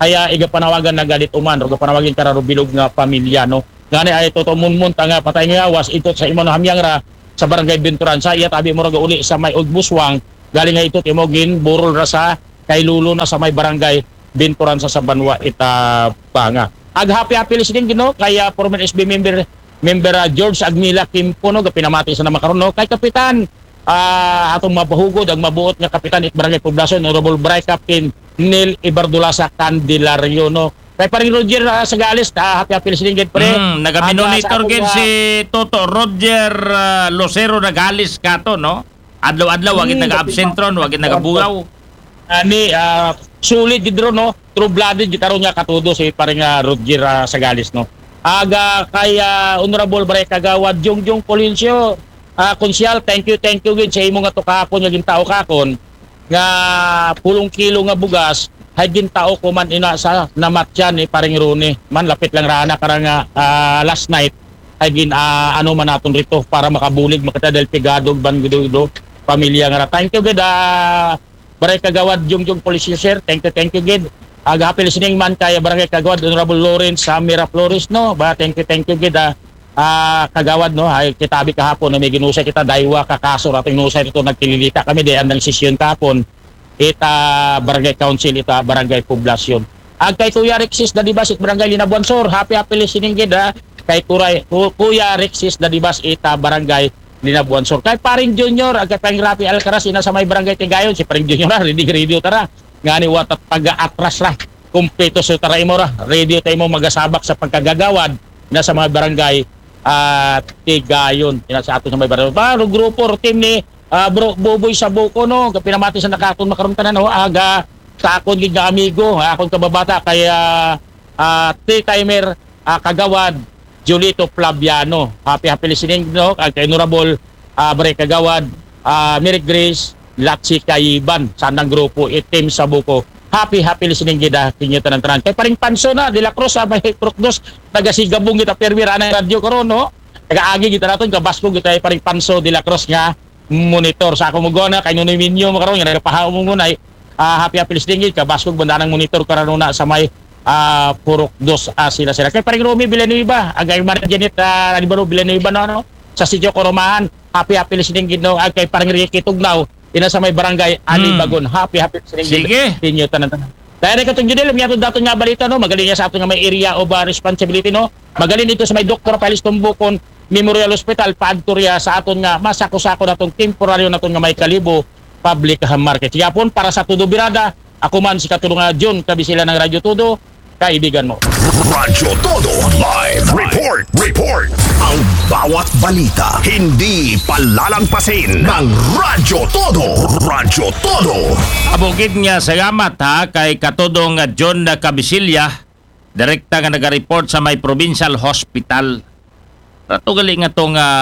kaya iga panawagan na galit uman o panawagin kararo bilog nga pamilya no ngani ay toto munmun nga patay nga awas ito sa imo na hamyang ra sa barangay Binturan sa iya tabi mo ra uli sa may Ugbuswang galing nga ito timogin burol ra sa kay lulo na sa may barangay Binturan sa Sabanwa Itabanga. Ag happy happy listening gino kaya former S B member member uh, George Agnila Kimpo no pinamati sa namakaron no kay kapitan uh, atong mapahugod ang mabuot nga kapitan it barangay poblasyon Honorable Bray Captain Neil Ibardula sa Candelario no. Kay paring Roger uh, Sagales uh, happy happy listening gid pre. Mm, naga-monitor Aga sa gid akong, si Toto Roger uh, Lucero Nagalis kato no. Adlaw-adlaw wagid Hmm, naga-absent ron, wagid nagabugaw. ani uh, sulit gid ro no true blooded gid karon nga katudo si paring uh, Roger uh, Sagales no. Aga kay uh, Honorable Bray Kagawad Jongjong Polincio uh, konsyal thank you thank you gid sa imo nga tukakon nga gintao kakon nga pulong kilo nga bugas hay gintao ko man ina sa namatyan ni paring Rune man lapit lang rana karang uh, last night ay gin uh, ano man naton rito para makabulig makatadel pigado bangudo pamilya nga ra. Thank you gid uh, Barangay Kagawad Jongjong Polincio sir, thank you thank you gid. Aga happy listening man kaya Barangay Kagawad Honorable Lawrence Samira Flores no ba thank you thank you gid uh, uh, Kagawad no ay kitabi kahapon na may ginusay kita daywa kakaso ating nusay ito nagkililita kami di andang sesyon kahapon ita Barangay Council ita Barangay Poblasyon. Ag kay Kuya Rexis Dadibas it Barangay Linabuansor happy happy listening gid uh, kay Kuray, Kuya Rexis Dadibas ita Barangay Linabuansor. Kay paring Junior ag kay paring Rapi Alcaraz ina sa may Barangay Tigayon si paring Junior ra ready radio tara ngani wat taga-atras ra kumpleto sa taray mo ra radio tay mo magasabak sa pagkagagawad na sa mga barangay at uh, Tigayon ina sa ato sa may barangay baro grupo or team ni uh, bro Boboy Sabuco no pinamati sa nakaton makaron tanan no aga sa akon gid nga amigo akon kababata kay uh, uh, T-timer uh, Kagawad Julito Flaviano happy happy listening no kay Honorable uh, Bray Kagawad uh, Mary Grace Latsi Kaiban sanang grupo itim sa buko happy happy listening gida kinyo tanan tanan kay paring Panso na de la Cruz sa may Crocdos taga Sigabong kita permira na radio karon no taga agi kita naton ka Basco kita paring Panso de la Cruz nga monitor sa ako mo gona kay Nunoy Minyo makaron nga nagapahaw mo ngunay uh, happy happy listening gid ka Basco bandanang monitor karon na sa may uh, Purok dos uh, sila sila kay paring Romy Villanueva agay man Janet uh, Ribaro Villanueva no, no sa Sitio Koromahan happy happy listening gid no agay paring Ricky Tugnaw ina sa may barangay Alibagon. Hmm. Happy happy Sige. Tinyo tanan tanan. Dahil katong judel miyato dato nga balita no magaling niya sa ato nga may area of uh, responsibility no. Magaling dito sa may Doctor Palis Tumbukon Memorial Hospital paadtorya sa aton nga masako-sako natong temporaryo naton nga may Kalibo Public Market. Yapon para sa Tudo Birada ako man si katulong nga John kabisila ng Radyo Tudo kaibigan mo. Radyo Todo Live Report Report ang bawat balita hindi palalampasin ng Radyo Todo Radyo Todo. Abugid nga salamat ha kay katudong nga John na Kabisilya direkta nga naga-report sa may provincial hospital. Rato gali nga to nga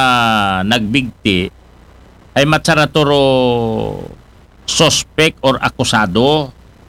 nagbigti ay matsaratoro suspect or akusado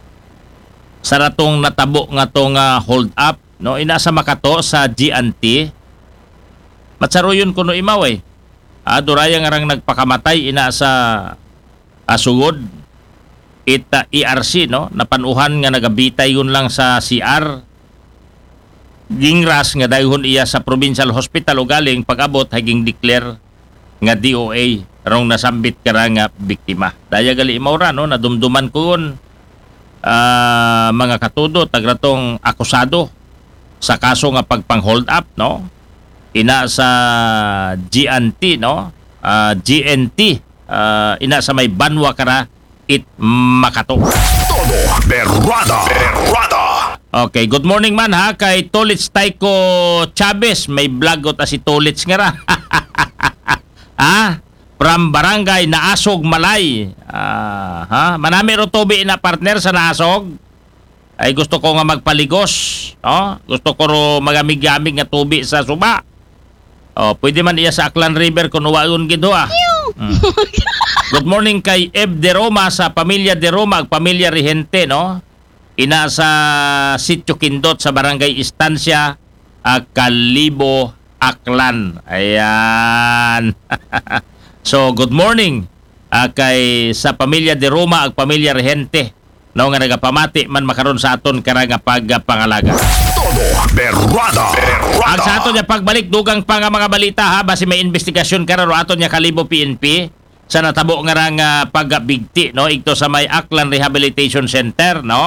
sa ratong natabo nga to nga hold up no inasa makato sa G N T matsaroyon kuno imaw eh ah, duraya nga rang nagpakamatay ina sa asugod ita E R C no napanuhan nga nagabitay yun lang sa C R gingras nga dayhon iya sa provincial hospital o galing pag-abot haging declare nga D O A rong nasambit kara nga biktima daya gali imaw ra no nadumduman kun uh, mga katudo tagratong akusado sa kaso nga pagpang-hold up no ina sa G N T no uh, G N T uh, ina sa may Banwa kara it Makato. Todo Berrada Berrada. Okay, good morning man ha kay Tolits Taiko Chavez may vlog ta si Tolits nga ra. Ah, from Barangay Naasog Malay. Uh, ha? Manami ro tobi na partner sa Naasog. Ay gusto ko nga magpaligos, no? Gusto ko ro magamig-gamig nga tubi sa suba. Oh, pwede man iya sa Aklan River kung uwaon gid ho ah. Mm. Good morning kay Eb De Roma sa pamilya De Roma, pamilya Rihente, no? Ina sa Sitio Kindot sa Barangay Istansya, uh, Kalibo, Aklan. Ayan. So, good morning uh, kay sa pamilya De Roma ag pamilya Rehente no nga nagapamati man makaron sa aton karang nga pagpangalaga. Todo Berrada. Ang Berrada. sa aton niya pagbalik dugang pa nga mga balita ha basi may investigasyon karon aton niya kalibo P N P sa natabo nga rang uh, pagbigti no igto sa may Aklan Rehabilitation Center no.